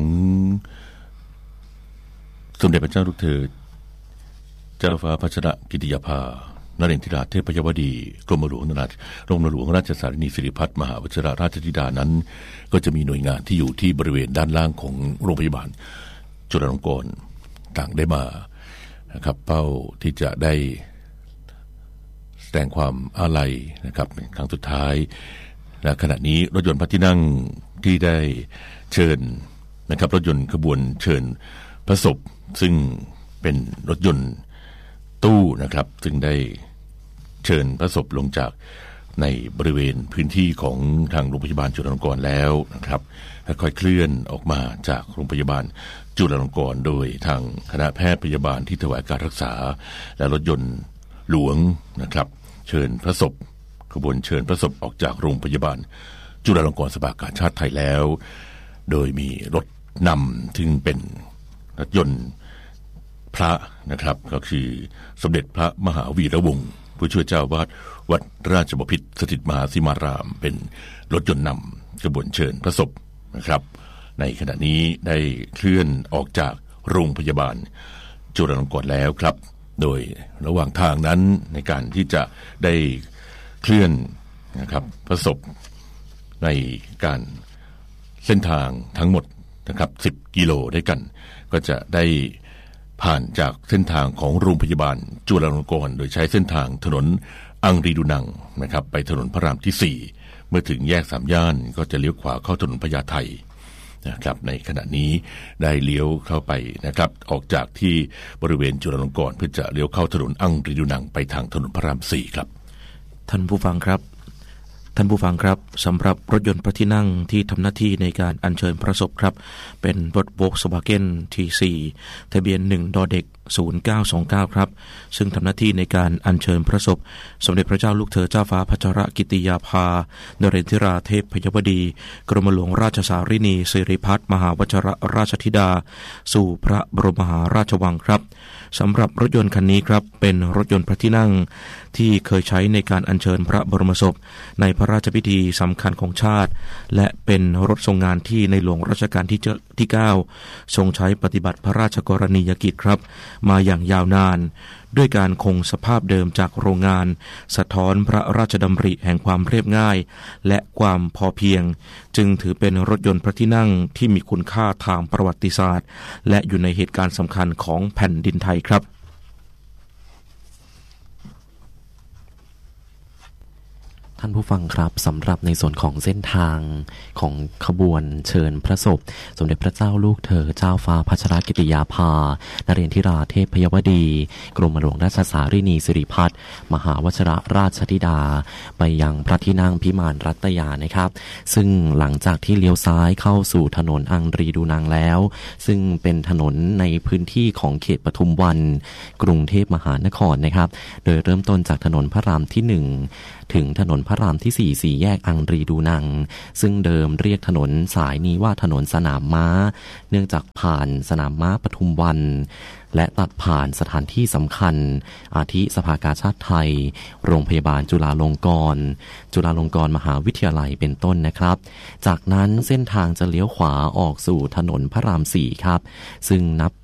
สมเด็จพระเจ้าลูกเธอเจ้าฟ้าพัชรกิติยาภานเรนทิราเทพยวดีกรมหลวงราชสารินีสิริพัฒน์มหาวชิรราชธิดานั้นก็จะมีหน่วยงานที่อยู่ที่บริเวณด้านล่างของโรงพยาบาลจุฬาลงกรณ์ต่างได้มานะครับเป้าที่จะได้แสดงความอาลัยนะครับเป็นครั้งสุดท้ายและขณะนี้รถยนต์พระที่นั่งที่ได้เชิญนะครับรถยนต์ขบวนเชิญพระศพซึ่งเป็นรถยนต์ตู้นะครับซึ่งได้เชิญพระศพลงจากในบริเวณพื้นที่ของทางโรงพยาบาลจุฬาลงกรณ์แล้วนะครับค่อยๆเคลื่อนออกมาจากโรงพยาบาลจุฬาลงกรณ์โดยทางคณะแพทย์พยาบาลที่ถวายการรักษาและรถยนต์หลวงนะครับเชิญพระศพขบวนเชิญพระศพออกจากโรงพยาบาลจุฬาลงกรณ์สภากาชาติไทยแล้วโดยมีรถนำซึ่งเป็นรถยนต์พระนะครับก็คือสมเด็จพระมหาวีระวงศ์ผู้ช่วยเจ้าวาดวัดราชบพิตรสถิตมหาสีมารามเป็นรถยนต์นำขบวนเชิญพระศพนะครับในขณะนี้ได้เคลื่อนออกจากโรงพยาบาลจุฬาลงกรณ์แล้วครับโดยระหว่างทางนั้นในการที่จะได้เคลื่อนนะครับพระศพในการเส้นทางทั้งหมดนะครับ10 กิโลด้วยกันก็จะได้ผ่านจากเส้นทางของโรงพยาบาลจุฬาลงกรณ์โดยใช้เส้นทางถนนอังรีดูนังนะครับไปถนนพระรามที่4เมื่อถึงแยก3 ย่านก็จะเลี้ยวขวาเข้าถนนพญาไทนะครับในขณะนี้ได้เลี้ยวเข้าไปนะครับออกจากที่บริเวณจุฬาลงกรณ์เพื่อจะเลี้ยวเข้าถนนอังรีดูนังไปทางถนนพระราม4ครับท่านผู้ฟังครับสำหรับรถยนต์พระที่นั่งที่ทำหน้าที่ในการอัญเชิญพระศพครับเป็นรถ Volkswagen T4 ทะเบียน1ดเด็ก0929ครับซึ่งทำหน้าที่ในการอัญเชิญพระศพสมเด็จพระเจ้าลูกเธอเจ้าฟ้าพัชรกิติยาภานเรนทิราเทพยวดีกรมหลวงราชสารินีสิริพัฒน์มหาวชิรราชธิดาสู่พระบรมมหาราชวังครับสำหรับรถยนต์คันนี้ครับเป็นรถยนต์พระที่นั่งที่เคยใช้ในการอัญเชิญพระบรมศพในพระราชพิธีสำคัญของชาติและเป็นรถทรงงานที่ในหลวงรัชกาลที่ 9ทรงใช้ปฏิบัติพระราชกรณียกิจครับมาอย่างยาวนานด้วยการคงสภาพเดิมจากโรงงานสะท้อนพระราชดำริแห่งความเรียบง่ายและความพอเพียงจึงถือเป็นรถยนต์พระที่นั่งที่มีคุณค่าทางประวัติศาสตร์และอยู่ในเหตุการณ์สำคัญของแผ่นดินไทยครับท่านผู้ฟังครับสำหรับในส่วนของเส้นทางของขบวนเชิญพระศพสมเด็จพระเจ้าลูกเธอเจ้าฟ้าพัชรกิติยาภานเรนทิราเทพพยวดีกรมหลวงราชสารินีสิริพัฒน์มหาวชิรราชธิดาไปยังพระที่นั่งพิมานรัตยานะครับซึ่งหลังจากที่เลี้ยวซ้ายเข้าสู่ถนนอังรีดูนางแล้วซึ่งเป็นถนนในพื้นที่ของเขตปทุมวันกรุงเทพมหานครนะครับโดยเริ่มต้นจากถนนพระรามที่1ถึงถนนพระรามที่4 4แยกอังรีดูนังซึ่งเดิมเรียกถนนสายนี้ว่าถนนสนามม้าเนื่องจากผ่านสนามม้าปทุมวันและตัดผ่านสถานที่สำคัญอาทิสภากาชาดไทยโรงพยาบาลจุฬาลงกรณ์มหาวิทยาลัยเป็นต้นนะครับจากนั้นเส้นทางจะเลี้ยวขวาออกสู่ถนนพระราม4ครับซึ่งนับ